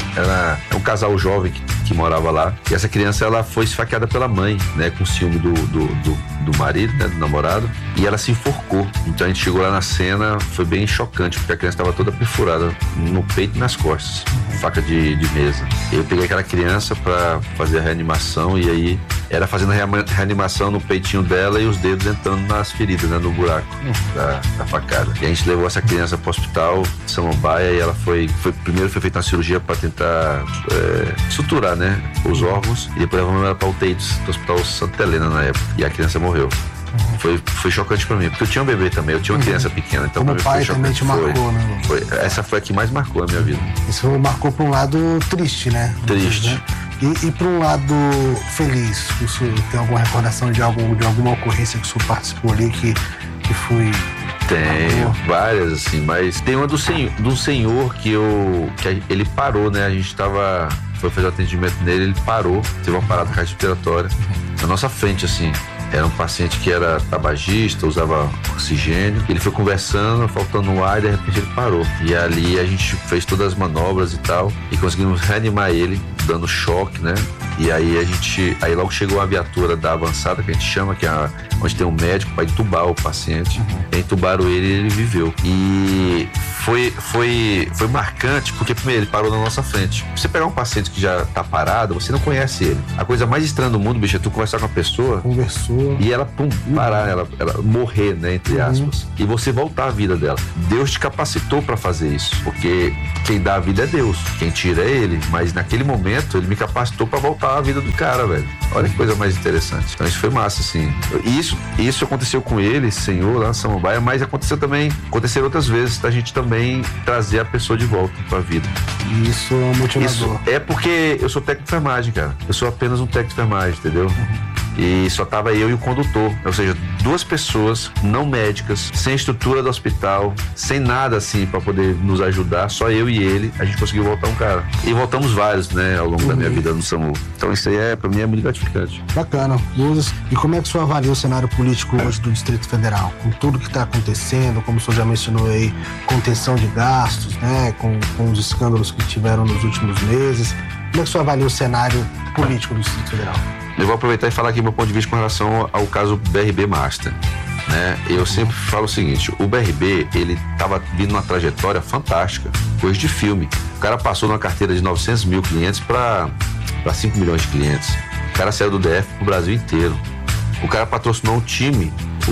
um casal jovem que morava lá. E essa criança, ela foi esfaqueada pela mãe, né, com ciúme do marido, né, do namorado, e ela se enforcou. Então a gente chegou lá na cena, foi bem chocante, porque a criança estava toda perfurada no peito e nas costas, faca de mesa. Eu peguei aquela criança pra fazer a reanimação, e aí era fazendo a reanimação no peitinho dela e os dedos entrando nas feridas, né, no buraco da facada. E a gente levou essa criança pro hospital de Samambaia, e ela primeiro foi feita uma cirurgia para tentar suturar, né, os órgãos, e depois levamos ela pra UTI do Hospital Santa Helena na época, e a criança morreu. Foi chocante pra mim, porque eu tinha um bebê também, eu tinha uma criança pequena, então como pai também te marcou, né? Essa foi a que mais marcou a minha vida. Isso marcou pra um lado triste, né? Triste. Né? E para um lado feliz, o senhor tem alguma recordação de alguma ocorrência que o senhor participou ali que foi... Tem várias, assim, mas tem uma do senhor que ele parou, né? A gente foi fazer o atendimento nele, ele parou, teve uma parada cardiorrespiratória na nossa frente, assim. Era um paciente que era tabagista, usava oxigênio. Ele foi conversando, faltando ar, e de repente ele parou. E ali a gente fez todas as manobras e tal, e conseguimos reanimar ele, dando choque, né? E aí aí logo chegou a viatura da avançada, que a gente chama, que é onde tem um médico para entubar o paciente. Entubaram ele e ele viveu. E foi marcante, porque primeiro ele parou na nossa frente. Você pegar um paciente que já tá parado, você não conhece ele. A coisa mais estranha do mundo, bicho, é tu conversar com a pessoa, e ela parar, ela morrer, né, entre aspas, e você voltar à vida dela. Deus te capacitou para fazer isso, porque quem dá a vida é Deus, quem tira é Ele, mas naquele momento ele me capacitou para voltar à vida do cara, velho. Olha que coisa mais interessante. Então isso foi massa, assim. Isso aconteceu com ele, senhor, lá em Samambaia, mas aconteceram outras vezes da gente também trazer a pessoa de volta pra vida. Isso é um motivador. Isso é porque eu sou técnico de enfermagem, cara. Eu sou apenas um técnico de enfermagem, entendeu? E só tava eu e o condutor, ou seja, 2 pessoas não médicas, sem estrutura do hospital, sem nada assim pra poder nos ajudar, só eu e ele, a gente conseguiu voltar um cara. E voltamos vários, né, ao longo da minha vida no SAMU. Então isso aí pra mim é muito gratificante. Bacana. Luzes. E como é que o senhor avalia o cenário político hoje do Distrito Federal? Com tudo que tá acontecendo, como o senhor já mencionou aí, contenção de gastos, né, com os escândalos que tiveram nos últimos meses. Como é que o senhor avalia o cenário político do Distrito Federal? Eu vou aproveitar e falar aqui meu ponto de vista com relação ao caso BRB Master, né? Eu sempre falo o seguinte, o BRB, ele tava vindo numa trajetória fantástica, coisa de filme. O cara passou numa carteira de 900 mil clientes para para 5 milhões de clientes. O cara saiu do DF pro Brasil inteiro. O cara patrocinou um time,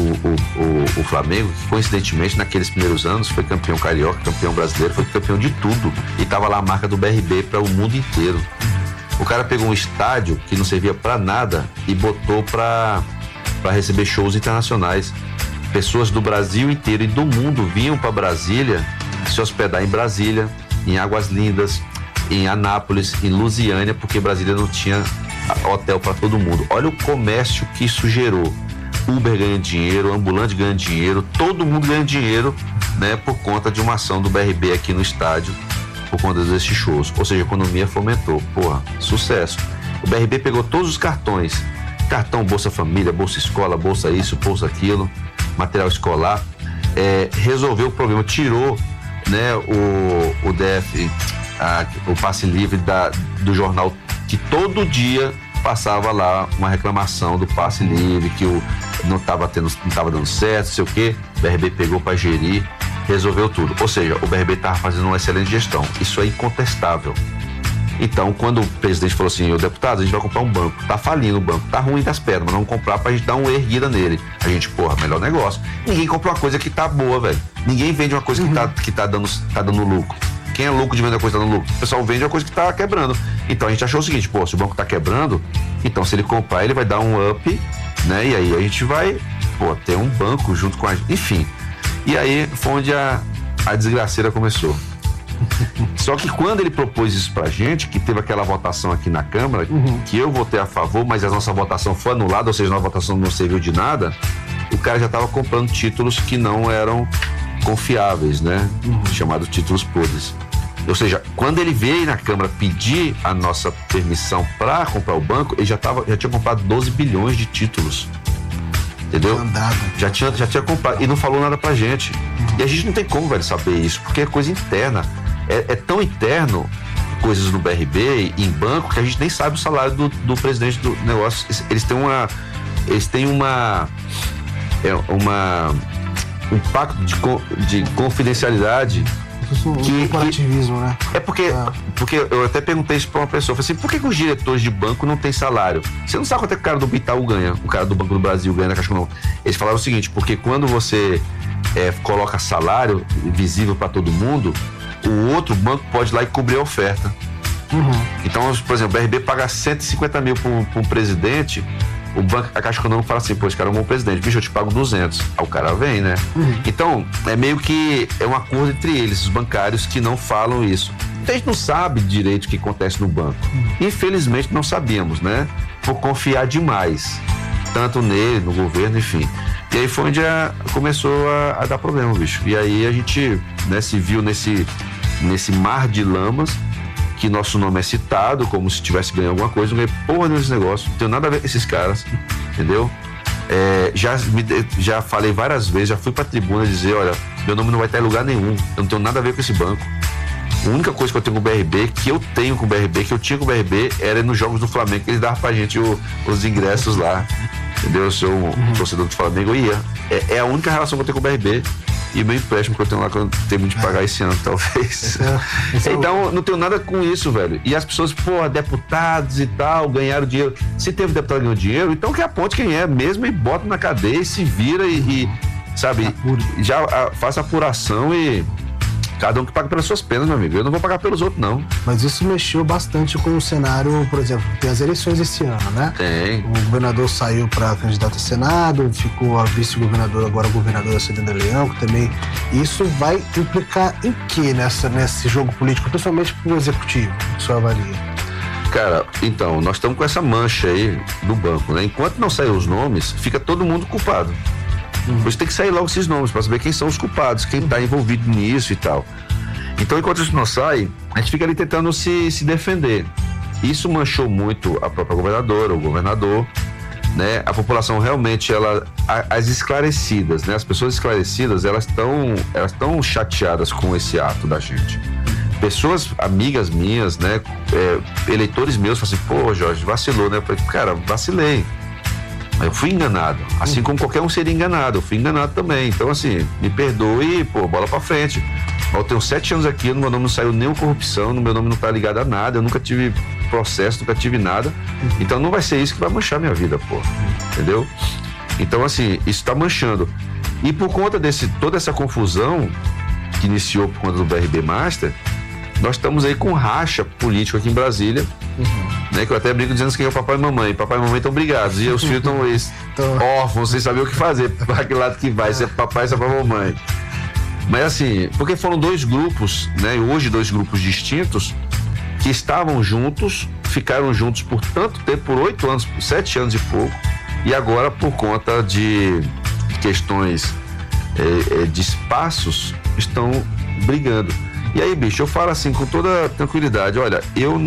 o Flamengo, que coincidentemente naqueles primeiros anos foi campeão carioca, campeão brasileiro, foi campeão de tudo. E tava lá a marca do BRB para o mundo inteiro. O cara pegou um estádio que não servia para nada e botou para receber shows internacionais. Pessoas do Brasil inteiro e do mundo vinham para Brasília se hospedar em Brasília, em Águas Lindas, em Anápolis, em Lusiânia, porque Brasília não tinha hotel para todo mundo. Olha o comércio que isso gerou. Uber ganha dinheiro, ambulante ganha dinheiro, todo mundo ganha dinheiro, né, por conta de uma ação do BRB aqui no estádio, por conta desses shows. Ou seja, a economia fomentou. Porra, sucesso. O BRB pegou todos os cartões. Cartão Bolsa Família, Bolsa Escola, Bolsa isso, Bolsa aquilo, material escolar. Resolveu o problema, tirou, né, o DF, o passe livre do jornal, que todo dia passava lá uma reclamação do passe livre, que não estava dando certo, não sei o quê. O BRB pegou para gerir, resolveu tudo. Ou seja, o BRB estava fazendo uma excelente gestão. Isso é incontestável. Então, quando o presidente falou assim, o deputado, a gente vai comprar um banco, tá falindo o banco, tá ruim das pernas, mas vamos comprar pra gente dar uma erguida nele. A gente, porra, melhor negócio. Ninguém compra uma coisa que tá boa, velho. Ninguém vende uma coisa que tá dando lucro. Quem é louco de vender uma coisa que tá dando lucro? O pessoal vende uma coisa que tá quebrando. Então a gente achou o seguinte, pô, se o banco tá quebrando, então se ele comprar, ele vai dar um up, né? E aí a gente vai, pô, ter um banco junto com a gente. Enfim. E aí foi onde a desgraceira começou. Só que quando ele propôs isso pra gente, que teve aquela votação aqui na Câmara, que eu votei a favor, mas a nossa votação foi anulada, ou seja, a nossa votação não serviu de nada, o cara já tava comprando títulos que não eram confiáveis, né? Chamados títulos podres. Ou seja, quando ele veio na Câmara pedir a nossa permissão para comprar o banco, ele já tinha comprado 12 bilhões de títulos. Entendeu? Já tinha comprado e não falou nada pra gente. E a gente não tem como, velho, saber isso, porque é coisa interna. É tão interno coisas no BRB e em banco que a gente nem sabe o salário do presidente do negócio. Eles têm um pacto de confidencialidade. Corporativismo, né? Porque eu até perguntei isso pra uma pessoa, falei assim, por que os diretores de banco não têm salário? Você não sabe quanto é que o cara do Itaú ganha, o cara do Banco do Brasil ganha na Caixa Econômica. Eles falaram o seguinte, porque quando você coloca salário visível para todo mundo, o outro banco pode ir lá e cobrir a oferta. Então, por exemplo, o BRB paga 150 mil para um presidente, a Caixa Econômica fala assim, pô, esse cara é um bom presidente, bicho, eu te pago 200. Aí o cara vem, né? Então, é meio que um acordo entre eles, os bancários, que não falam isso. Então, a gente não sabe direito o que acontece no banco. Infelizmente, não sabíamos, né? Por confiar demais, tanto nele, no governo, enfim. E aí foi onde começou a dar problema, bicho. E aí a gente, né, se viu nesse mar de lamas, que nosso nome é citado como se tivesse ganho alguma coisa, não ganhei porra nesse negócio, não tenho nada a ver com esses caras, entendeu? Já falei várias vezes, já fui pra tribuna dizer, olha, meu nome não vai estar em lugar nenhum, eu não tenho nada a ver com esse banco. A única coisa que eu tenho com o BRB, que eu tinha com o BRB, era nos jogos do Flamengo, que eles davam pra gente os ingressos lá, entendeu? Eu sou um torcedor do Flamengo, eu ia. É a única relação que eu tenho com o BRB. E o meu empréstimo que eu tenho lá, que eu tenho de pagar esse ano, talvez. Então, não tenho nada com isso, velho. E as pessoas, pô, deputados e tal, ganharam dinheiro. Se teve deputado que ganhou dinheiro, então que aponte quem é mesmo e bota na cadeia e se vira e sabe, já faça apuração e cada um que paga pelas suas penas, meu amigo. Eu não vou pagar pelos outros, não. Mas isso mexeu bastante com o cenário, por exemplo, tem as eleições esse ano, né? Tem. O governador saiu para candidato a Senado, ficou a vice-governador, agora governadora Celina Leão, que também. Isso vai implicar em quê nesse jogo político, principalmente para o executivo, que o senhor avalia? Cara, então, nós estamos com essa mancha aí do banco, né? Enquanto não sair os nomes, fica todo mundo culpado. Por isso tem que sair logo esses nomes, para saber quem são os culpados, quem está envolvido nisso e tal. Então, enquanto isso não sai, a gente fica ali tentando se defender. Isso manchou muito a própria governadora, o governador, né? A população realmente, as esclarecidas, né? As pessoas esclarecidas, elas estão chateadas com esse ato da gente. Pessoas, amigas minhas, né? Eleitores meus, falam assim, pô, Jorge, vacilou, né? Eu falei, cara, vacilei. Eu fui enganado, assim como qualquer um seria enganado, eu fui enganado também. Então, assim, me perdoe e, pô, bola pra frente. Eu tenho 7 anos aqui, no meu nome não saiu nenhuma corrupção, no meu nome não tá ligado a nada, eu nunca tive processo, nunca tive nada. Então não vai ser isso que vai manchar minha vida, pô. Entendeu? Então, assim, isso tá manchando. E por conta toda essa confusão que iniciou por conta do BRB Master, nós estamos aí com racha político aqui em Brasília, né? Que eu até brinco dizendo que é o papai e mamãe. Papai e mamãe estão brigados. E os filhos estão órfãos, sem saber o que fazer. Para que lado que vai, se é papai, se é para mamãe. Mas assim, porque foram dois grupos, né? Hoje 2 grupos distintos, que estavam juntos, ficaram juntos por tanto tempo, por 8 anos, por 7 anos e pouco, e agora por conta de questões de espaços, estão brigando. E aí, bicho, eu falo assim com toda tranquilidade, olha, eu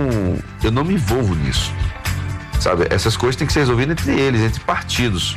não me envolvo nisso, sabe? Essas coisas têm que ser resolvidas entre eles, entre partidos.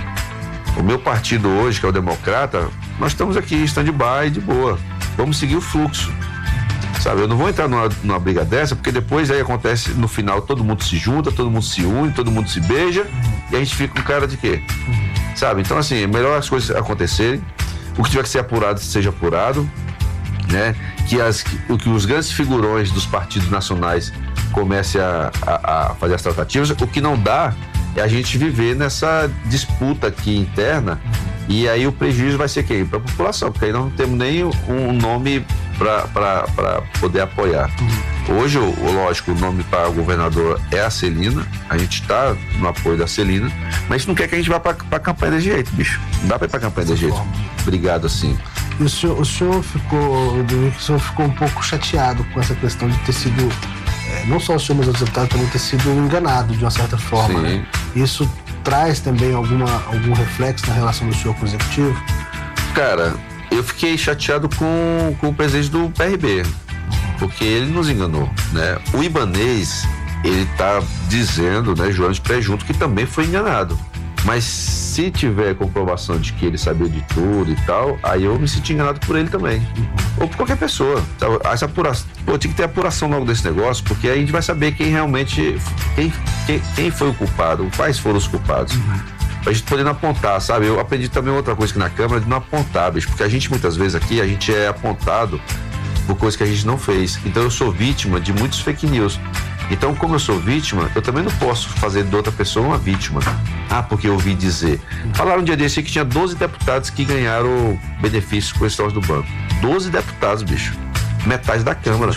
O meu partido hoje, que é o Democrata, nós estamos aqui, stand-by, de boa. Vamos seguir o fluxo, sabe? Eu não vou entrar numa briga dessa, porque depois aí acontece, no final, todo mundo se junta, todo mundo se une, todo mundo se beija, e a gente fica com cara de quê? Sabe? Então, assim, é melhor as coisas acontecerem, o que tiver que ser apurado, seja apurado, né? Que os grandes figurões dos partidos nacionais comecem a fazer as tratativas. O que não dá é a gente viver nessa disputa aqui interna, e aí o prejuízo vai ser quem? Para a população, porque aí nós não temos nem um nome para poder apoiar. Hoje, lógico, o nome para o governador é a Celina, a gente está no apoio da Celina, mas isso não quer que a gente vá para a campanha desse jeito, bicho. Não dá para ir para a campanha desse jeito. Obrigado, assim. E o senhor ficou um pouco chateado com essa questão de ter sido, não só o senhor, mas os deputados também ter sido enganado de uma certa forma, né? Isso traz também algum reflexo na relação do senhor com o executivo? Cara, eu fiquei chateado com o presidente do PRB, porque ele nos enganou, né? O Ibanez, ele tá dizendo, né, jurando de pré-junto, que também foi enganado. Mas se tiver comprovação de que ele sabia de tudo e tal, aí eu me senti enganado por ele também. Ou por qualquer pessoa. Sabe? Essa apuração, tinha que ter apuração logo desse negócio, porque aí a gente vai saber quem realmente, quem foi o culpado, quais foram os culpados. Pra gente poder não apontar, sabe? Eu aprendi também outra coisa aqui na Câmara, de não apontar, bicho, porque a gente muitas vezes aqui, a gente é apontado por coisas que a gente não fez. Então eu sou vítima de muitos fake news. Então, como eu sou vítima, eu também não posso fazer de outra pessoa uma vítima. Porque eu ouvi dizer. Falaram um dia desse que tinha 12 deputados que ganharam benefícios com esse troço do banco. 12 deputados, bicho. Metade da Câmara.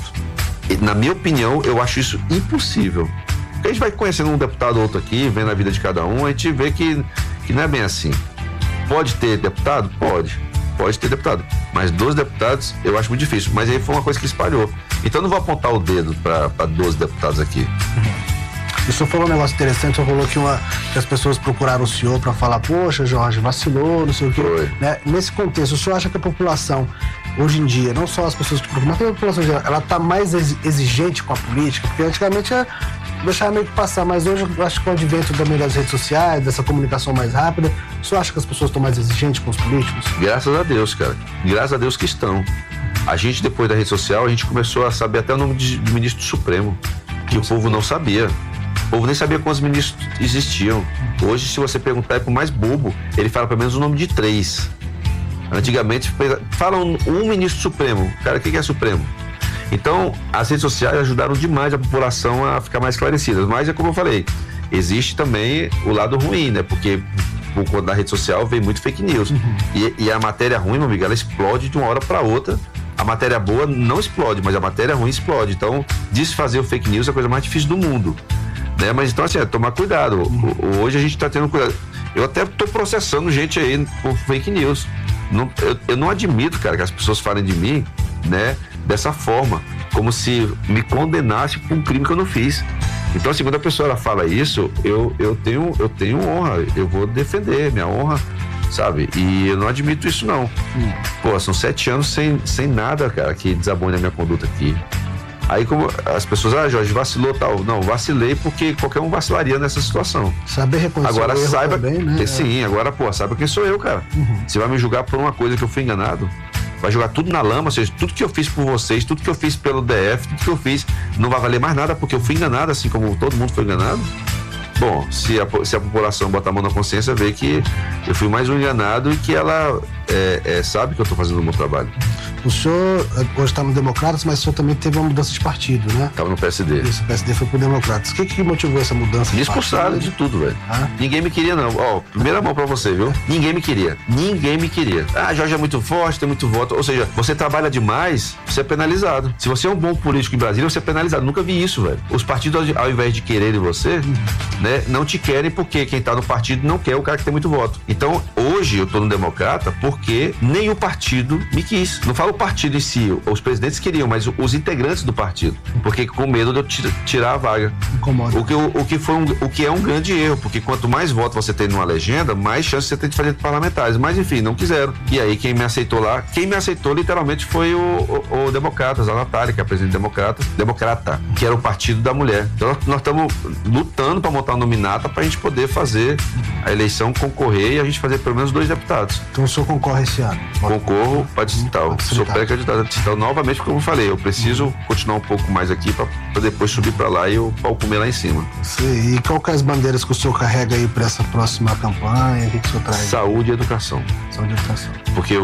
E, na minha opinião, eu acho isso impossível. Porque a gente vai conhecendo um deputado ou outro aqui, vendo a vida de cada um, a gente vê que não é bem assim. Pode ter deputado? Pode ter deputado. Mas 12 deputados, eu acho muito difícil. Mas aí foi uma coisa que espalhou. Então eu não vou apontar o dedo para 12 deputados aqui. O senhor falou um negócio interessante, o senhor falou que as pessoas procuraram o senhor para falar, poxa, Jorge, vacilou, não sei o quê. Né? Nesse contexto, o senhor acha que a população, hoje em dia, não só as pessoas que procuram, mas a população geral, ela está mais exigente com a política? Porque antigamente deixava meio que passar, mas hoje eu acho que com o advento também das redes sociais, dessa comunicação mais rápida, o senhor acha que as pessoas estão mais exigentes com os políticos? Graças a Deus, cara. Graças a Deus que estão. A gente, depois da rede social, a gente começou a saber até o nome do ministro do Supremo, que o povo não sabia. O povo nem sabia quantos ministros existiam. Hoje, se você perguntar pro mais bobo, ele fala pelo menos o nome de 3. Antigamente, falam um ministro supremo. Cara, o que é Supremo? Então, as redes sociais ajudaram demais a população a ficar mais esclarecida. Mas é como eu falei, existe também o lado ruim, né? Porque por conta da rede social vem muito fake news. E a matéria ruim, meu amigo, ela explode de uma hora para outra. A matéria boa não explode, mas a matéria ruim explode. Então, desfazer o fake news é a coisa mais difícil do mundo. Né? Mas então, assim, tomar cuidado. Hoje a gente tá tendo cuidado. Eu até tô processando gente aí por fake news. Eu não admito, cara, que as pessoas falem de mim, né, dessa forma, como se me condenasse por um crime que eu não fiz. Então, assim, quando a pessoa ela fala isso, eu tenho honra, eu vou defender minha honra, sabe? E eu não admito isso, não. Pô, são 7 anos sem nada, cara, que desabone a minha conduta aqui. Aí, como as pessoas, Jorge, vacilou tal. Não, vacilei porque qualquer um vacilaria nessa situação. Saber reconhecer agora, o erro saiba, também, né? Sim, agora, pô, saiba quem sou eu, cara. Você vai me julgar por uma coisa que eu fui enganado? Vai jogar tudo na lama, ou seja, tudo que eu fiz por vocês, tudo que eu fiz pelo DF, tudo que eu fiz não vai valer mais nada porque eu fui enganado, assim como todo mundo foi enganado? Bom, se a população botar a mão na consciência, vê que eu fui mais um enganado e que ela sabe que eu tô fazendo um bom trabalho. O senhor hoje está no Democratas, mas o senhor também teve uma mudança de partido, né? Tava no PSD. Isso, o PSD foi pro Democratas. O que motivou essa mudança? Me expulsaram de tudo, velho. Ninguém me queria, não. Ó, primeira mão pra você, viu? Ninguém me queria. Ah, Jorge é muito forte, tem muito voto. Ou seja, você trabalha demais, você é penalizado. Se você é um bom político em Brasília, você é penalizado. Nunca vi isso, velho. Os partidos, ao invés de quererem você, né, não te querem porque quem tá no partido não quer o cara que tem muito voto. Então, hoje eu tô no Democrata porque nenhum partido me quis. Não falo o partido em si, os presidentes queriam, mas os integrantes do partido. Porque com medo de eu tirar a vaga. Incomoda. O que é um grande erro, porque quanto mais votos você tem numa legenda, mais chance você tem de fazer parlamentares. Mas enfim, não quiseram. E aí quem me aceitou lá, literalmente foi o Democratas, a Natália, que é a presidente Democrata, que era o partido da mulher. Então nós estamos lutando para montar uma nominata para a gente poder fazer a eleição, concorrer e a gente fazer pelo menos 2 deputados. Então o senhor concorre esse ano? Concorro para distrital. Sou pré-candidato a distrital novamente, porque como eu falei, eu preciso continuar um pouco mais aqui para depois subir para lá e o pau comer lá em cima. Sim. E qual que é as bandeiras que o senhor carrega aí para essa próxima campanha? O que o senhor traz? Saúde e educação. Saúde e educação. Porque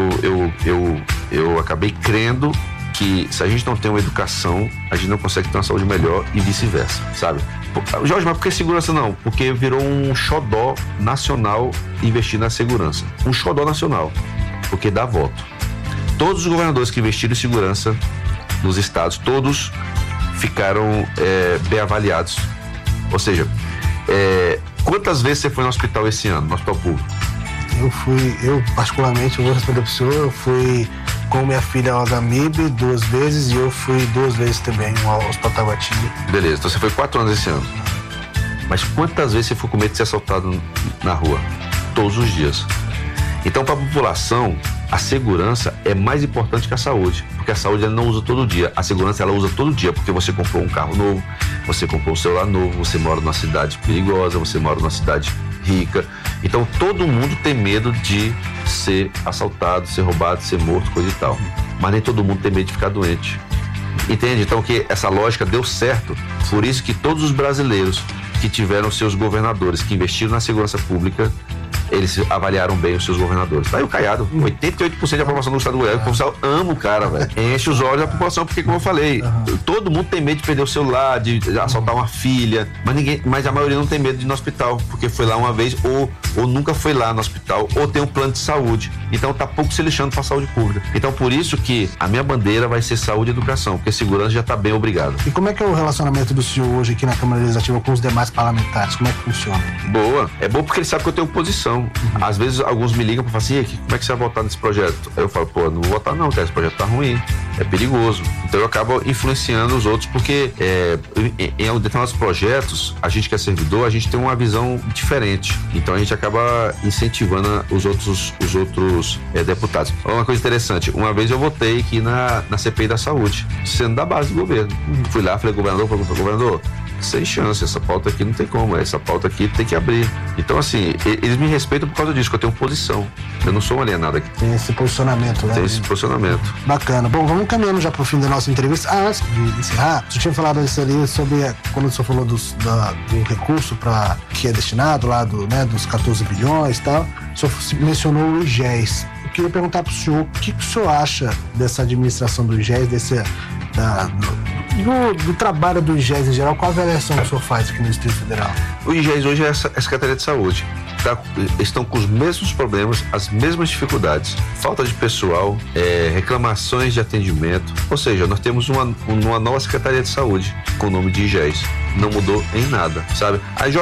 eu acabei crendo que se a gente não tem uma educação, a gente não consegue ter uma saúde melhor e vice-versa, sabe? Jorge, mas por que segurança não? Porque virou um xodó nacional investir na segurança. Um xodó nacional, porque dá voto. Todos os governadores que investiram em segurança nos estados, todos ficaram bem avaliados. Ou seja, quantas vezes você foi no hospital esse ano, no hospital público? Eu particularmente, eu vou responder pro senhor, eu fui com minha filha ao HMIB 2 vezes e eu fui 2 vezes também ao Hospital Taguatinga. Beleza, então você foi 4 anos esse ano. Mas quantas vezes você foi com medo de ser assaltado na rua? Todos os dias. Então, para a população, a segurança é mais importante que a saúde, porque a saúde ela não usa todo dia, a segurança ela usa todo dia, porque você comprou um carro novo, você comprou um celular novo, você mora numa cidade perigosa, você mora numa cidade rica. Então todo mundo tem medo de ser assaltado, ser roubado, ser morto, coisa e tal. Mas nem todo mundo tem medo de ficar doente. Entende? Então que essa lógica deu certo. Por isso que todos os brasileiros que tiveram seus governadores, que investiram na segurança pública, eles avaliaram bem os seus governadores. Tá aí o Caiado, 88% de aprovação do estado do Goiás. O pessoal ama o cara, velho. Enche os olhos da população, porque como eu falei, todo mundo tem medo de perder o celular, de assaltar uma filha, mas a maioria não tem medo de ir no hospital, porque foi lá uma vez, ou nunca foi lá no hospital, ou tem um plano de saúde. Então tá pouco se lixando pra saúde pública. Então por isso que a minha bandeira vai ser saúde e educação, porque segurança já tá bem obrigado. E como é que é o relacionamento do senhor hoje aqui na Câmara Legislativa com os demais parlamentares? Como é que funciona? Boa. É bom porque ele sabe que eu tenho posição. Às vezes alguns me ligam pra falar assim, como é que você vai votar nesse projeto? Aí eu falo, não vou votar não, cara, esse projeto tá ruim, é perigoso. Então eu acabo influenciando os outros, porque em determinados projetos, a gente que é servidor, a gente tem uma visão diferente. Então a gente acaba incentivando os outros deputados. Uma coisa interessante, uma vez eu votei aqui na CPI da saúde, sendo da base do governo. Fui lá, falei, governador, sem chance, essa pauta aqui não tem como, essa pauta aqui tem que abrir. Então assim, eles me respeitam por causa disso, que eu tenho posição, eu não sou um alienado aqui. Tem esse posicionamento, né? Tem esse posicionamento. Bacana. Bom, vamos caminhando já pro fim da nossa entrevista. Antes de encerrar, você tinha falado isso ali sobre, quando o senhor falou do recurso que é destinado lá dos 14 bilhões e tal, o senhor mencionou o IGES. Eu queria perguntar pro senhor, o que o senhor acha dessa administração do IGES, do trabalho do IGES em geral? Qual a avaliação que o senhor faz aqui no Distrito Federal? O IGES hoje é a Secretaria de Saúde. Estão com os mesmos problemas, as mesmas dificuldades, falta de pessoal, reclamações de atendimento. Ou seja, nós temos uma nova Secretaria de Saúde com o nome de IGES. Não mudou em nada, sabe?